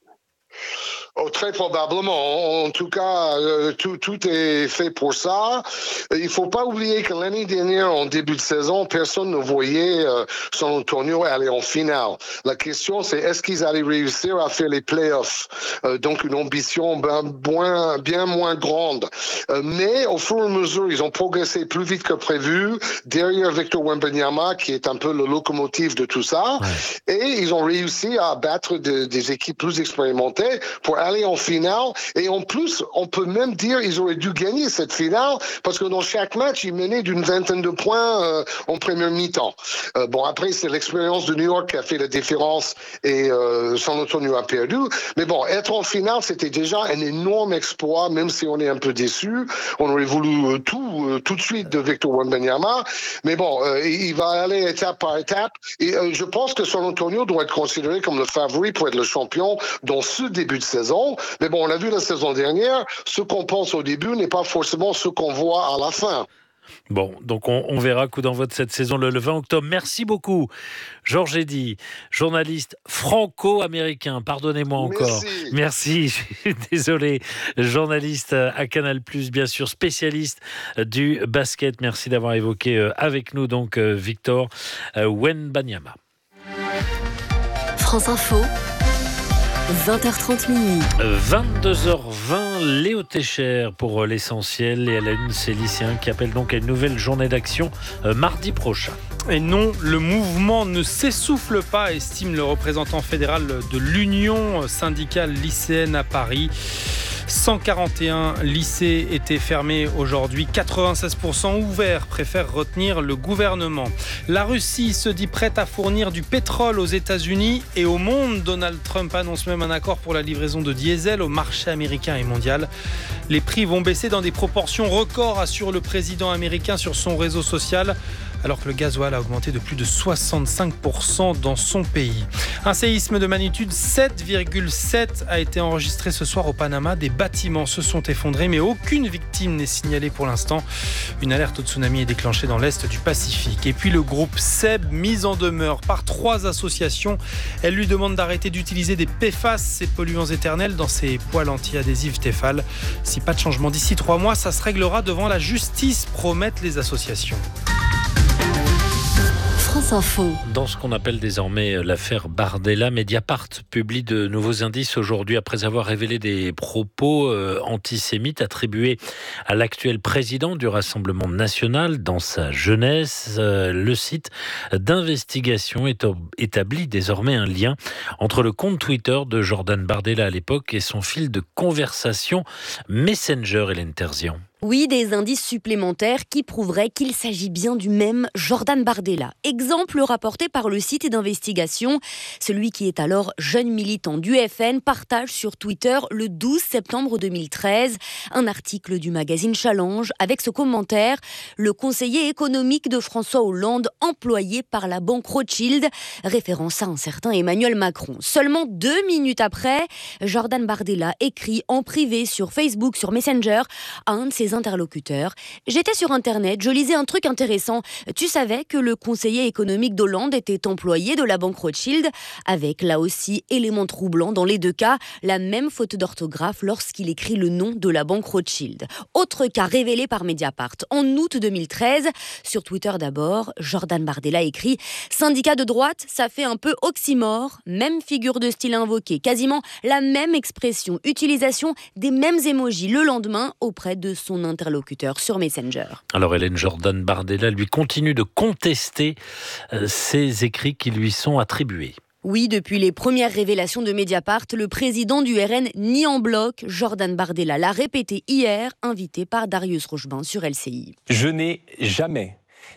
[SPEAKER 5] Oh, très probablement. En tout cas, euh, tout, tout est fait pour ça. Il ne faut pas oublier que l'année dernière, en début de saison, personne ne voyait euh, San Antonio aller en finale. La question, c'est est-ce qu'ils allaient réussir à faire les playoffs? Euh, donc, une ambition bien, bien, bien moins grande. Euh, mais au fur et à mesure, ils ont progressé plus vite que prévu derrière Victor Wembanyama, qui est un peu le locomotive de tout ça. Ouais. Et ils ont réussi à battre de, des équipes plus expérimentées pour aller en finale. Et en plus, on peut même dire qu'ils auraient dû gagner cette finale parce que dans chaque match, ils menaient d'une vingtaine de points euh, en première mi-temps. Euh, bon, après, c'est l'expérience de New York qui a fait la différence et euh, San Antonio a perdu. Mais bon, être en finale, c'était déjà un énorme exploit, même si on est un peu déçu. On aurait voulu euh, tout, euh, tout de suite de Victor Wembanyama. Mais bon, euh, il va aller étape par étape. Et euh, je pense que San Antonio doit être considéré comme le favori pour être le champion dans ce début de saison. Mais bon, on l'a vu la saison dernière, ce qu'on pense au début n'est pas forcément ce qu'on voit à la fin.
[SPEAKER 4] Bon, donc on, on verra coup d'envoi de cette saison le, le vingt octobre. Merci beaucoup, Georges Eddy, journaliste franco-américain. Pardonnez-moi encore. Merci. Merci, je suis désolé. Journaliste à Canal plus, bien sûr, spécialiste du basket. Merci d'avoir évoqué avec nous donc Victor Wembanyama.
[SPEAKER 10] France Info. vingt heures trente minuit.
[SPEAKER 4] vingt-deux heures vingt, Léo Técher pour l'essentiel. Et à la une, c'est lycéens qui appellent donc à une nouvelle journée d'action euh, mardi prochain.
[SPEAKER 16] Et non, le mouvement ne s'essouffle pas, estime le représentant fédéral de l'Union syndicale lycéenne à Paris. cent quarante et un lycées étaient fermés aujourd'hui. quatre-vingt-seize pour cent ouverts préfèrent retenir le gouvernement. La Russie se dit prête à fournir du pétrole aux États-Unis et au monde. Donald Trump annonce même un accord pour la livraison de diesel au marché américain et mondial. Les prix vont baisser dans des proportions records, assure le président américain sur son réseau social, alors que le gasoil a augmenté de plus de soixante-cinq pour cent dans son pays. Un séisme de magnitude sept virgule sept a été enregistré ce soir au Panama. Des bâtiments se sont effondrés, mais aucune victime n'est signalée pour l'instant. Une alerte au tsunami est déclenchée dans l'est du Pacifique. Et puis le groupe S E B, mis en demeure par trois associations. Elle lui demande d'arrêter d'utiliser des P F A S, ces polluants éternels, dans ses poêles anti-adhésives Tefal. Si pas de changement d'ici trois mois, ça se réglera devant la justice, promettent les associations.
[SPEAKER 10] France Info.
[SPEAKER 4] Dans ce qu'on appelle désormais l'affaire Bardella, Mediapart publie de nouveaux indices aujourd'hui après avoir révélé des propos euh, antisémites attribués à l'actuel président du Rassemblement national dans sa jeunesse. Euh, le site d'investigation établit désormais un lien entre le compte Twitter de Jordan Bardella à l'époque et son fil de conversation Messenger, Hélène Terzian.
[SPEAKER 1] Oui, des indices supplémentaires qui prouveraient qu'il s'agit bien du même Jordan Bardella. Exemple rapporté par le site d'investigation. Celui qui est alors jeune militant du F N partage sur Twitter le douze septembre deux mille treize un article du magazine Challenge avec ce commentaire « Le conseiller économique de François Hollande employé par la banque Rothschild », référence à un certain Emmanuel Macron. Seulement deux minutes après, Jordan Bardella écrit en privé sur Facebook, sur Messenger, à un de ses interlocuteurs. J'étais sur Internet, je lisais un truc intéressant. Tu savais que le conseiller économique d'Hollande était employé de la banque Rothschild, avec là aussi élément troublant dans les deux cas, la même faute d'orthographe lorsqu'il écrit le nom de la banque Rothschild. Autre cas révélé par Mediapart. En août deux mille treize, sur Twitter d'abord, Jordan Bardella écrit « Syndicat de droite, ça fait un peu oxymore, même figure de style invoquée, quasiment la même expression, utilisation des mêmes émojis le lendemain auprès de son interlocuteur sur Messenger. »
[SPEAKER 4] Alors Hélène, Jordan Bardella lui continue de contester euh, ces écrits qui lui sont attribués.
[SPEAKER 1] Oui, depuis les premières révélations de Mediapart, le président du R N nie en bloc. Jordan Bardella l'a répété hier, invité par Darius Rochebin sur L C I.
[SPEAKER 6] Je n'ai jamais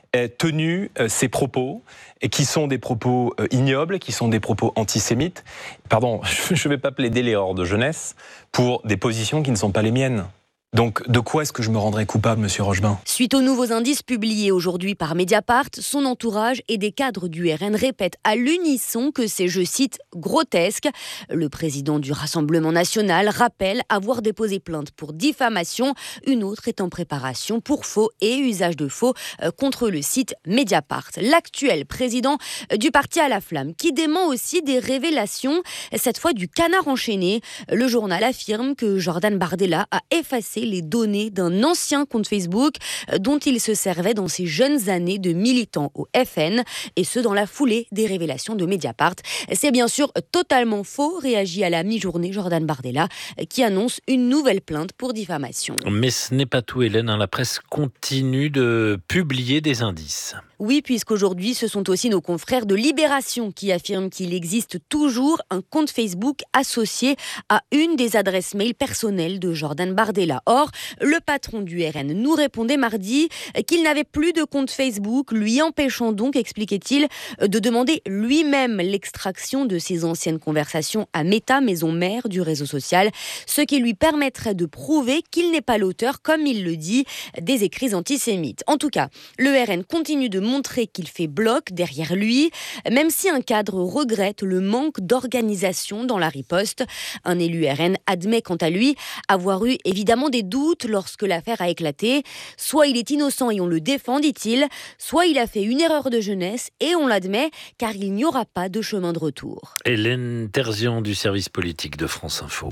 [SPEAKER 6] tenu ces propos, qui sont des propos ignobles, qui sont des propos antisémites. Pardon, je ne vais pas plaider les hordes de jeunesse pour des positions qui ne sont pas les miennes. Donc, de quoi est-ce que je me rendrais coupable, monsieur Rochebin ?
[SPEAKER 1] Suite aux nouveaux indices publiés aujourd'hui par Mediapart, son entourage et des cadres du R N répètent à l'unisson que c'est, je cite, grotesque. Le président du Rassemblement national rappelle avoir déposé plainte pour diffamation. Une autre est en préparation pour faux et usage de faux contre le site Mediapart. L'actuel président du parti à la flamme, qui dément aussi des révélations, cette fois du Canard enchaîné. Le journal affirme que Jordan Bardella a effacé les données d'un ancien compte Facebook dont il se servait dans ses jeunes années de militant au F N, et ce dans la foulée des révélations de Mediapart. C'est bien sûr totalement faux, réagit à la mi-journée Jordan Bardella, qui annonce une nouvelle plainte pour diffamation.
[SPEAKER 4] Mais ce n'est pas tout, Hélène, la presse continue de publier des indices.
[SPEAKER 1] Oui, puisqu'aujourd'hui, ce sont aussi nos confrères de Libération qui affirment qu'il existe toujours un compte Facebook associé à une des adresses mail personnelles de Jordan Bardella. Or, le patron du R N nous répondait mardi qu'il n'avait plus de compte Facebook, lui empêchant donc, expliquait-il, de demander lui-même l'extraction de ses anciennes conversations à Meta, maison mère du réseau social, ce qui lui permettrait de prouver qu'il n'est pas l'auteur, comme il le dit, des écrits antisémites. En tout cas, le R N continue de montrer qu'il fait bloc derrière lui, même si un cadre regrette le manque d'organisation dans la riposte. Un élu R N admet quant à lui avoir eu évidemment des doutes lorsque l'affaire a éclaté. Soit il est innocent et on le défend, dit-il, soit il a fait une erreur de jeunesse et on l'admet, car il n'y aura pas de chemin de retour.
[SPEAKER 4] Hélène Terzian du service politique de France Info.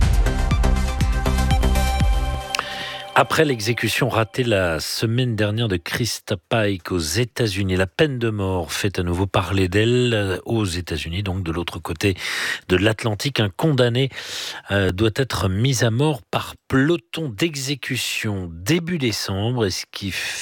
[SPEAKER 4] Après l'exécution ratée la semaine dernière de Krista Pike aux États-Unis, la peine de mort fait à nouveau parler d'elle aux États-Unis, donc de l'autre côté de l'Atlantique. Un condamné euh, doit être mis à mort par peloton d'exécution début décembre, et ce qui fait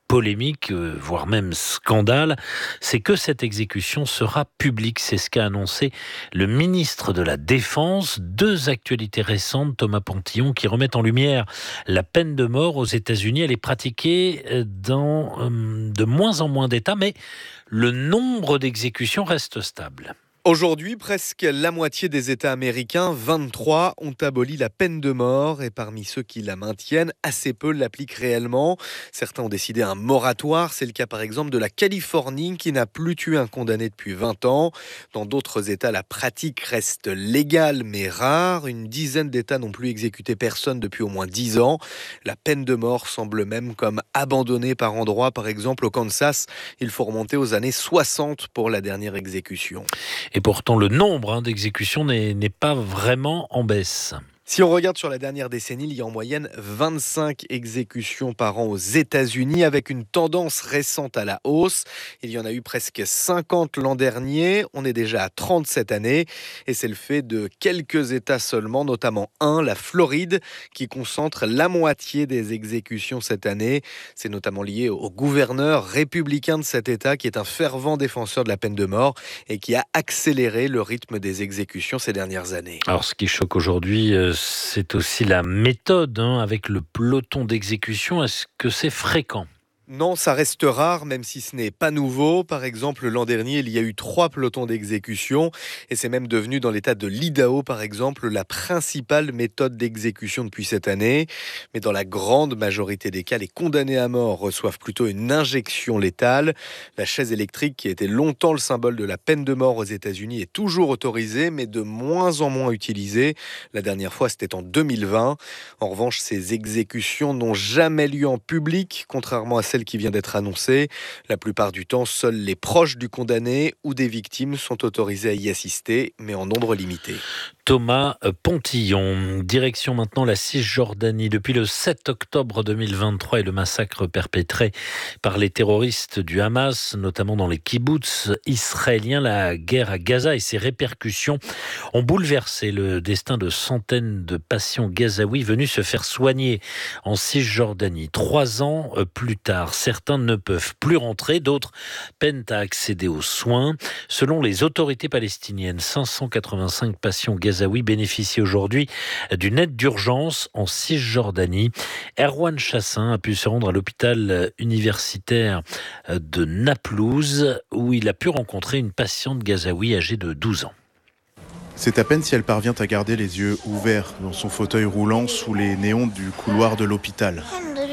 [SPEAKER 4] polémique, euh, voire même scandale, c'est que cette exécution sera publique. C'est ce qu'a annoncé le ministre de la Défense. Deux actualités récentes, Thomas Pontillon, qui remettent en lumière la peine de mort aux États-Unis. Elle est pratiquée dans euh, de moins en moins d'États, mais le nombre d'exécutions reste stable.
[SPEAKER 3] Aujourd'hui, presque la moitié des États américains, vingt-trois, ont aboli la peine de mort et parmi ceux qui la maintiennent, assez peu l'appliquent réellement. Certains ont décidé un moratoire, c'est le cas par exemple de la Californie qui n'a plus tué un condamné depuis vingt ans. Dans d'autres États, la pratique reste légale mais rare. Une dizaine d'États n'ont plus exécuté personne depuis au moins dix ans. La peine de mort semble même comme abandonnée par endroits. Par exemple au Kansas, il faut remonter aux années soixante pour la dernière exécution.
[SPEAKER 4] Et pourtant, le nombre hein, d'exécutions n'est, n'est pas vraiment en baisse.
[SPEAKER 3] Si on regarde sur la dernière décennie, il y a en moyenne vingt-cinq exécutions par an aux États-Unis avec une tendance récente à la hausse. Il y en a eu presque cinquante l'an dernier. On est déjà à trente cette année et c'est le fait de quelques États seulement, notamment un, la Floride, qui concentre la moitié des exécutions cette année. C'est notamment lié au gouverneur républicain de cet État qui est un fervent défenseur de la peine de mort et qui a accéléré le rythme des exécutions ces dernières années.
[SPEAKER 4] Alors ce qui choque aujourd'hui, euh, c'est aussi la méthode hein, avec le peloton d'exécution. Est-ce que c'est fréquent ?
[SPEAKER 3] Non, ça reste rare, même si ce n'est pas nouveau. Par exemple, l'an dernier, il y a eu trois pelotons d'exécution et c'est même devenu dans l'état de l'Idaho, par exemple, la principale méthode d'exécution depuis cette année. Mais dans la grande majorité des cas, les condamnés à mort reçoivent plutôt une injection létale. La chaise électrique, qui était longtemps le symbole de la peine de mort aux États-Unis, est toujours autorisée, mais de moins en moins utilisée. La dernière fois, c'était en deux mille vingt. En revanche, ces exécutions n'ont jamais lieu en public, contrairement à celles qui vient d'être annoncée. La plupart du temps, seuls les proches du condamné ou des victimes sont autorisés à y assister, mais en nombre limité.
[SPEAKER 4] Thomas Pontillon. Direction maintenant la Cisjordanie. Depuis le sept octobre deux mille vingt-trois et le massacre perpétré par les terroristes du Hamas, notamment dans les kibboutz israéliens, la guerre à Gaza et ses répercussions ont bouleversé le destin de centaines de patients gazaouis venus se faire soigner en Cisjordanie. Trois ans plus tard, certains ne peuvent plus rentrer, d'autres peinent à accéder aux soins. Selon les autorités palestiniennes, cinq cent quatre-vingt-cinq patients gazaouis bénéficient aujourd'hui d'une aide d'urgence en Cisjordanie. Erwan Chassin a pu se rendre à l'hôpital universitaire de Naplouse où il a pu rencontrer une patiente gazaoui âgée de douze ans.
[SPEAKER 7] C'est à peine si elle parvient à garder les yeux ouverts dans son fauteuil roulant sous les néons du couloir de l'hôpital.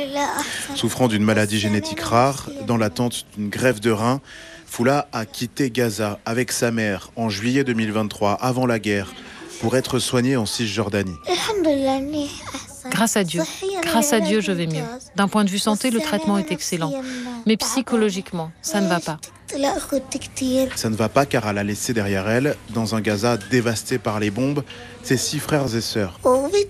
[SPEAKER 7] Souffrant d'une maladie génétique rare, dans l'attente d'une greffe de rein, Foula a quitté Gaza avec sa mère en juillet deux mille vingt-trois, avant la guerre, pour être soignée en Cisjordanie.
[SPEAKER 8] Grâce à Dieu, grâce à Dieu, je vais mieux. D'un point de vue santé, le traitement est excellent. Mais psychologiquement, ça ne va pas.
[SPEAKER 7] Ça ne va pas car elle a laissé derrière elle, dans un Gaza dévasté par les bombes, ses six frères et sœurs.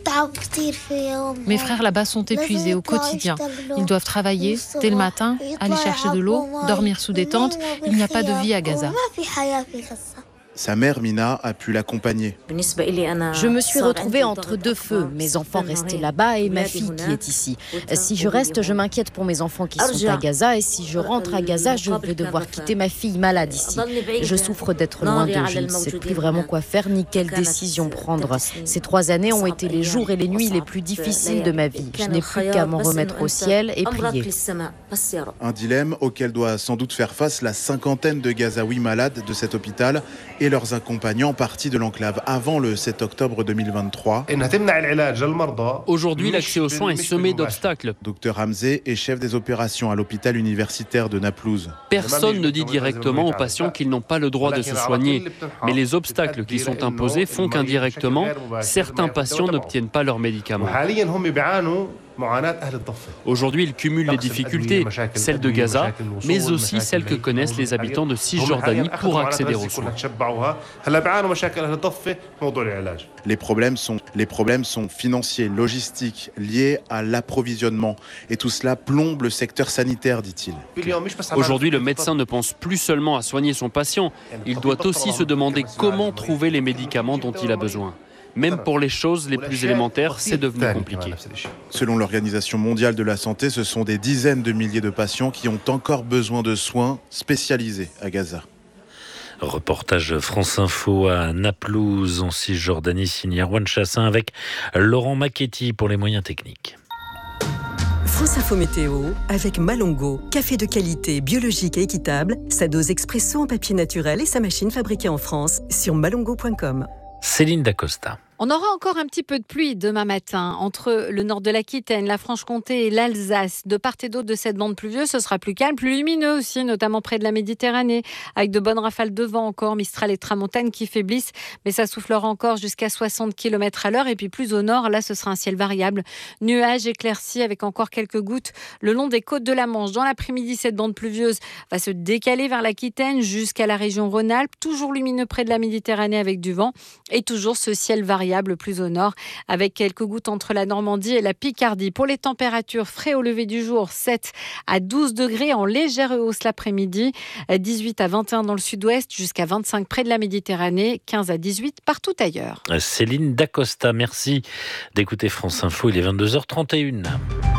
[SPEAKER 8] Mes frères là-bas sont épuisés au quotidien. Ils doivent travailler dès le matin, aller chercher de l'eau, dormir sous des tentes. Il n'y a pas de vie à Gaza.
[SPEAKER 7] Sa mère, Mina, a pu l'accompagner.
[SPEAKER 24] Je me suis retrouvée entre deux feux, mes enfants restaient là-bas et ma fille qui est ici. Si je reste, je m'inquiète pour mes enfants qui sont à Gaza et si je rentre à Gaza, je vais devoir quitter ma fille malade ici. Je souffre d'être loin d'eux, je ne sais plus vraiment quoi faire ni quelle décision prendre. Ces trois années ont été les jours et les nuits les plus difficiles de ma vie. Je n'ai plus qu'à m'en remettre au ciel et prier.
[SPEAKER 7] Un dilemme auquel doit sans doute faire face la cinquantaine de Gazaouis malades de cet hôpital et leurs accompagnants partis de l'enclave avant le sept octobre deux mille vingt-trois.
[SPEAKER 25] Aujourd'hui, l'accès aux soins est semé d'obstacles.
[SPEAKER 7] Docteur Hamzé est chef des opérations à l'hôpital universitaire de Naplouse.
[SPEAKER 25] Personne ne dit directement aux patients qu'ils n'ont pas le droit de se soigner. Mais les obstacles qui sont imposés font qu'indirectement, certains patients n'obtiennent pas leurs médicaments. Aujourd'hui, ils cumulent les difficultés, celles de Gaza, mais aussi celles que connaissent les habitants de Cisjordanie pour accéder aux soins.
[SPEAKER 7] Les problèmes sont, les problèmes sont financiers, logistiques, liés à l'approvisionnement. Et tout cela plombe le secteur sanitaire, dit-il.
[SPEAKER 25] Aujourd'hui, le médecin ne pense plus seulement à soigner son patient. Il doit aussi se demander comment trouver les médicaments dont il a besoin. Même pour les choses les plus élémentaires, c'est devenu compliqué.
[SPEAKER 7] Selon l'Organisation mondiale de la santé, ce sont des dizaines de milliers de patients qui ont encore besoin de soins spécialisés à Gaza.
[SPEAKER 4] Reportage France Info à Naplouse, en Cisjordanie, signé Erwan Chassin avec Laurent Macchetti pour les moyens techniques.
[SPEAKER 11] France Info Météo avec Malongo, café de qualité, biologique et équitable, sa dose expresso en papier naturel et sa machine fabriquée en France sur malongo point com.
[SPEAKER 4] Céline Dacosta.
[SPEAKER 8] On aura encore un petit peu de pluie demain matin entre le nord de l'Aquitaine, la Franche-Comté et l'Alsace. De part et d'autre de cette bande pluvieuse, ce sera plus calme, plus lumineux aussi, notamment près de la Méditerranée, avec de bonnes rafales de vent encore, Mistral et Tramontane qui faiblissent, mais ça soufflera encore jusqu'à soixante kilomètres à l'heure. Et puis plus au nord, là, ce sera un ciel variable, nuages éclaircis avec encore quelques gouttes le long des côtes de la Manche. Dans l'après-midi, cette bande pluvieuse va se décaler vers l'Aquitaine jusqu'à la région Rhône-Alpes, toujours lumineux près de la Méditerranée avec du vent et toujours ce ciel variable plus au nord, avec quelques gouttes entre la Normandie et la Picardie. Pour les températures, frais au lever du jour, sept à douze degrés en légère hausse l'après-midi, dix-huit à vingt et un dans le sud-ouest, jusqu'à vingt-cinq près de la Méditerranée, quinze à dix-huit partout ailleurs.
[SPEAKER 4] Céline Dacosta, merci d'écouter France Info, il est vingt-deux heures trente et une.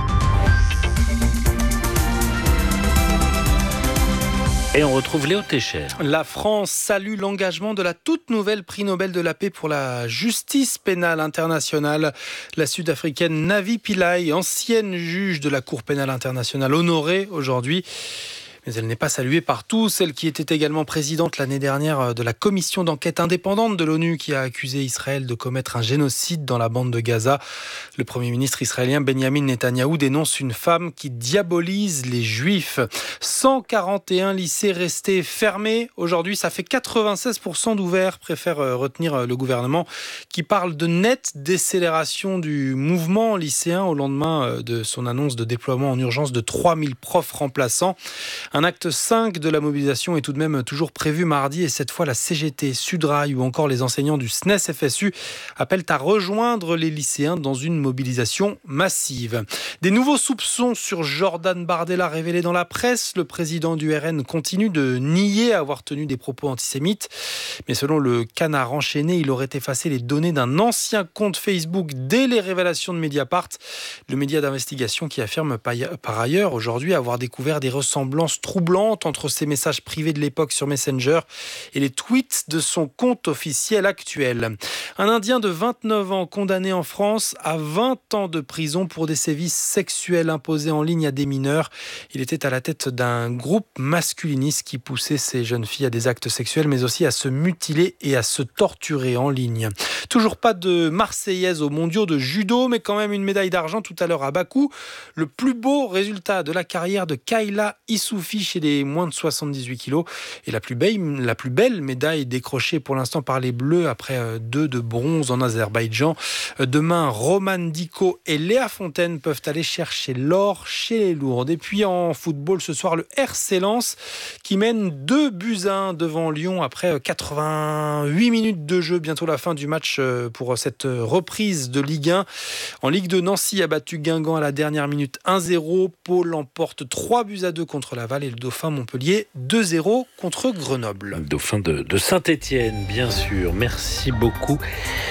[SPEAKER 4] Et on retrouve Léo Técher.
[SPEAKER 16] La France salue l'engagement de la toute nouvelle prix Nobel de la paix pour la justice pénale internationale. La Sud-Africaine Navi Pillay, ancienne juge de la Cour pénale internationale, honorée aujourd'hui. Mais elle n'est pas saluée par tous. Celle qui était également présidente l'année dernière de la commission d'enquête indépendante de l'ONU qui a accusé Israël de commettre un génocide dans la bande de Gaza. Le Premier ministre israélien Benjamin Netanyahou dénonce une femme qui diabolise les Juifs. cent quarante et un lycées restés fermés. Aujourd'hui, ça fait quatre-vingt-seize pour cent d'ouverts, préfère retenir le gouvernement, qui parle de nette décélération du mouvement lycéen au lendemain de son annonce de déploiement en urgence de trois mille profs remplaçants. Un acte cinq de la mobilisation est tout de même toujours prévu mardi et cette fois la C G T, Sudrail ou encore les enseignants du S N E S F S U appellent à rejoindre les lycéens dans une mobilisation massive. Des nouveaux soupçons sur Jordan Bardella révélés dans la presse. Le président du R N continue de nier avoir tenu des propos antisémites. Mais selon le Canard enchaîné, il aurait effacé les données d'un ancien compte Facebook dès les révélations de Mediapart. Le média d'investigation qui affirme par ailleurs aujourd'hui avoir découvert des ressemblances troublante entre ses messages privés de l'époque sur Messenger et les tweets de son compte officiel actuel. Un Indien de vingt-neuf ans condamné en France à vingt ans de prison pour des sévices sexuels imposés en ligne à des mineurs. Il était à la tête d'un groupe masculiniste qui poussait ces jeunes filles à des actes sexuels mais aussi à se mutiler et à se torturer en ligne. Toujours pas de Marseillaise aux mondiaux de judo mais quand même une médaille d'argent tout à l'heure à Bakou. Le plus beau résultat de la carrière de Kayla Issoufi chez les moins de soixante-dix-huit kilos et la plus belle, la plus belle médaille décrochée pour l'instant par les Bleus après deux de bronze en Azerbaïdjan. Demain, Roman Diko et Léa Fontaine peuvent aller chercher l'or chez les lourdes. Et puis en football ce soir, le R C Lens qui mène deux buts à un devant Lyon après quatre-vingt-huit minutes de jeu. Bientôt la fin du match pour cette reprise de Ligue un. En Ligue deux, Nancy a battu Guingamp à la dernière minute un zéro. Pau l'emporte trois buts à deux contre Laval et le Dauphin Montpellier deux zéro contre Grenoble.
[SPEAKER 4] Dauphin de, de Saint-Étienne, bien sûr. Merci beaucoup.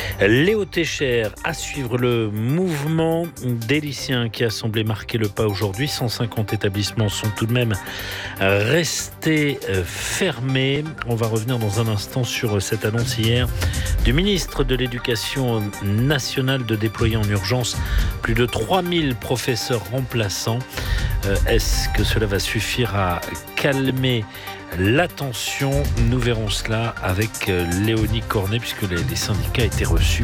[SPEAKER 4] Léo Técher, à suivre le mouvement des lycéens qui a semblé marquer le pas aujourd'hui. cent cinquante établissements sont tout de même restés fermés. On va revenir dans un instant sur cette annonce hier du ministre de l'Éducation nationale de déployer en urgence plus de trois mille professeurs remplaçants. Est-ce que cela va suffire à calmer l'attention? Nous verrons cela avec Léonie Cornet puisque les, les syndicats étaient reçus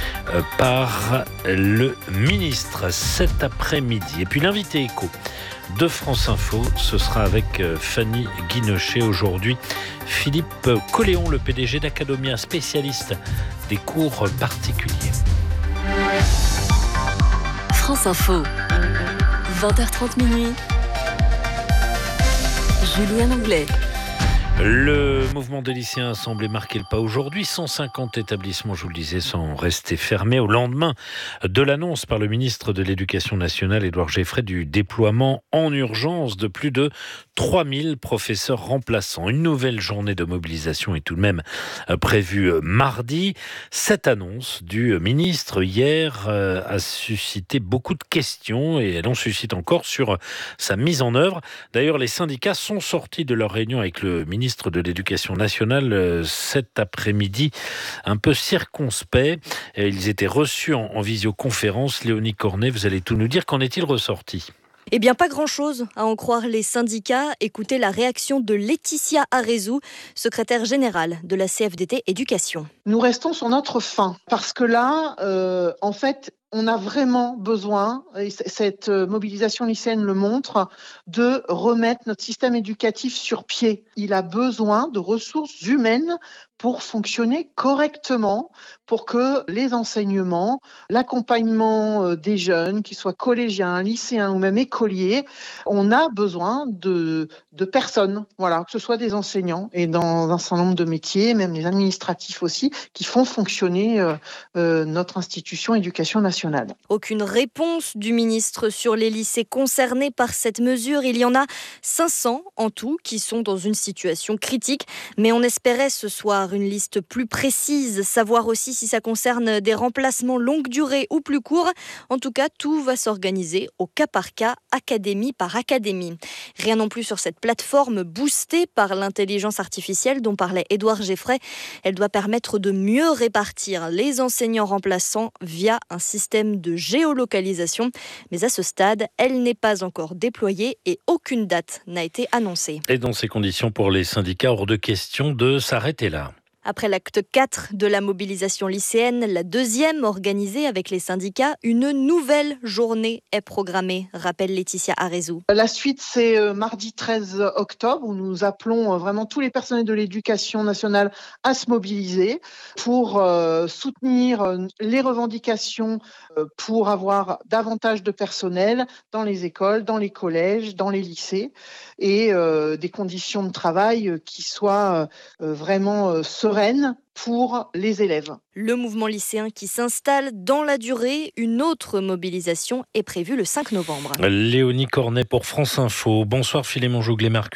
[SPEAKER 4] par le ministre cet après-midi. Et puis l'invité écho de France Info, ce sera avec Fanny Guinochet aujourd'hui. Philippe Colléon, le P D G d'Academia, spécialiste des cours particuliers.
[SPEAKER 10] France Info, vingt heures trente minuit. Julien Anglais.
[SPEAKER 4] Le mouvement des lycéens semblait marquer le pas aujourd'hui. cent cinquante établissements, je vous le disais, sont restés fermés au lendemain de l'annonce par le ministre de l'Éducation nationale, Édouard Geoffroy, du déploiement en urgence de plus de trois mille professeurs remplaçants. Une nouvelle journée de mobilisation est tout de même prévue mardi. Cette annonce du ministre hier a suscité beaucoup de questions et elle en suscite encore sur sa mise en œuvre. D'ailleurs, les syndicats sont sortis de leur réunion avec le ministre de l'Éducation nationale euh, cet après-midi, un peu circonspect. Ils étaient reçus en, en visioconférence. Léonie Cornet, vous allez tout nous dire. Qu'en est-il ressorti ?
[SPEAKER 12] Eh bien, pas grand-chose, à en croire les syndicats. Écoutez la réaction de Laetitia Arezou, secrétaire générale de la C F D T Éducation.
[SPEAKER 13] Nous restons sur notre faim, parce que là, euh, en fait, on a vraiment besoin, et cette mobilisation lycéenne le montre, de remettre notre système éducatif sur pied. Il a besoin de ressources humaines pour fonctionner correctement, pour que les enseignements, l'accompagnement des jeunes, qu'ils soient collégiens, lycéens ou même écoliers, on a besoin de, de personnes, voilà, que ce soit des enseignants et dans un certain nombre de métiers, même les administratifs aussi, qui font fonctionner euh, euh, notre institution éducation nationale.
[SPEAKER 12] Aucune réponse du ministre sur les lycées concernés par cette mesure. Il y en a cinq cents en tout qui sont dans une situation critique, mais on espérait ce soir une liste plus précise, savoir aussi si ça concerne des remplacements longue durée ou plus courts. En tout cas, tout va s'organiser au cas par cas, académie par académie. Rien non plus sur cette plateforme boostée par l'intelligence artificielle dont parlait Édouard Geoffroy. Elle doit permettre de mieux répartir les enseignants remplaçants via un système de géolocalisation. Mais à ce stade, elle n'est pas encore déployée et aucune date n'a été annoncée.
[SPEAKER 4] Et dans ces conditions, pour les syndicats, hors de question de s'arrêter là.
[SPEAKER 12] Après l'acte quatre de la mobilisation lycéenne, la deuxième organisée avec les syndicats, une nouvelle journée est programmée, rappelle Laetitia Arezou.
[SPEAKER 13] La suite, c'est mardi treize octobre, où nous appelons vraiment tous les personnels de l'éducation nationale à se mobiliser pour euh, soutenir les revendications euh, pour avoir davantage de personnel dans les écoles, dans les collèges, dans les lycées, et euh, des conditions de travail qui soient euh, vraiment euh, sereines pour les élèves.
[SPEAKER 12] Le mouvement lycéen qui s'installe dans la durée, une autre mobilisation est prévue le cinq novembre.
[SPEAKER 4] Léonie Cornet pour France Info. Bonsoir Philémon Jouglet-Mercure.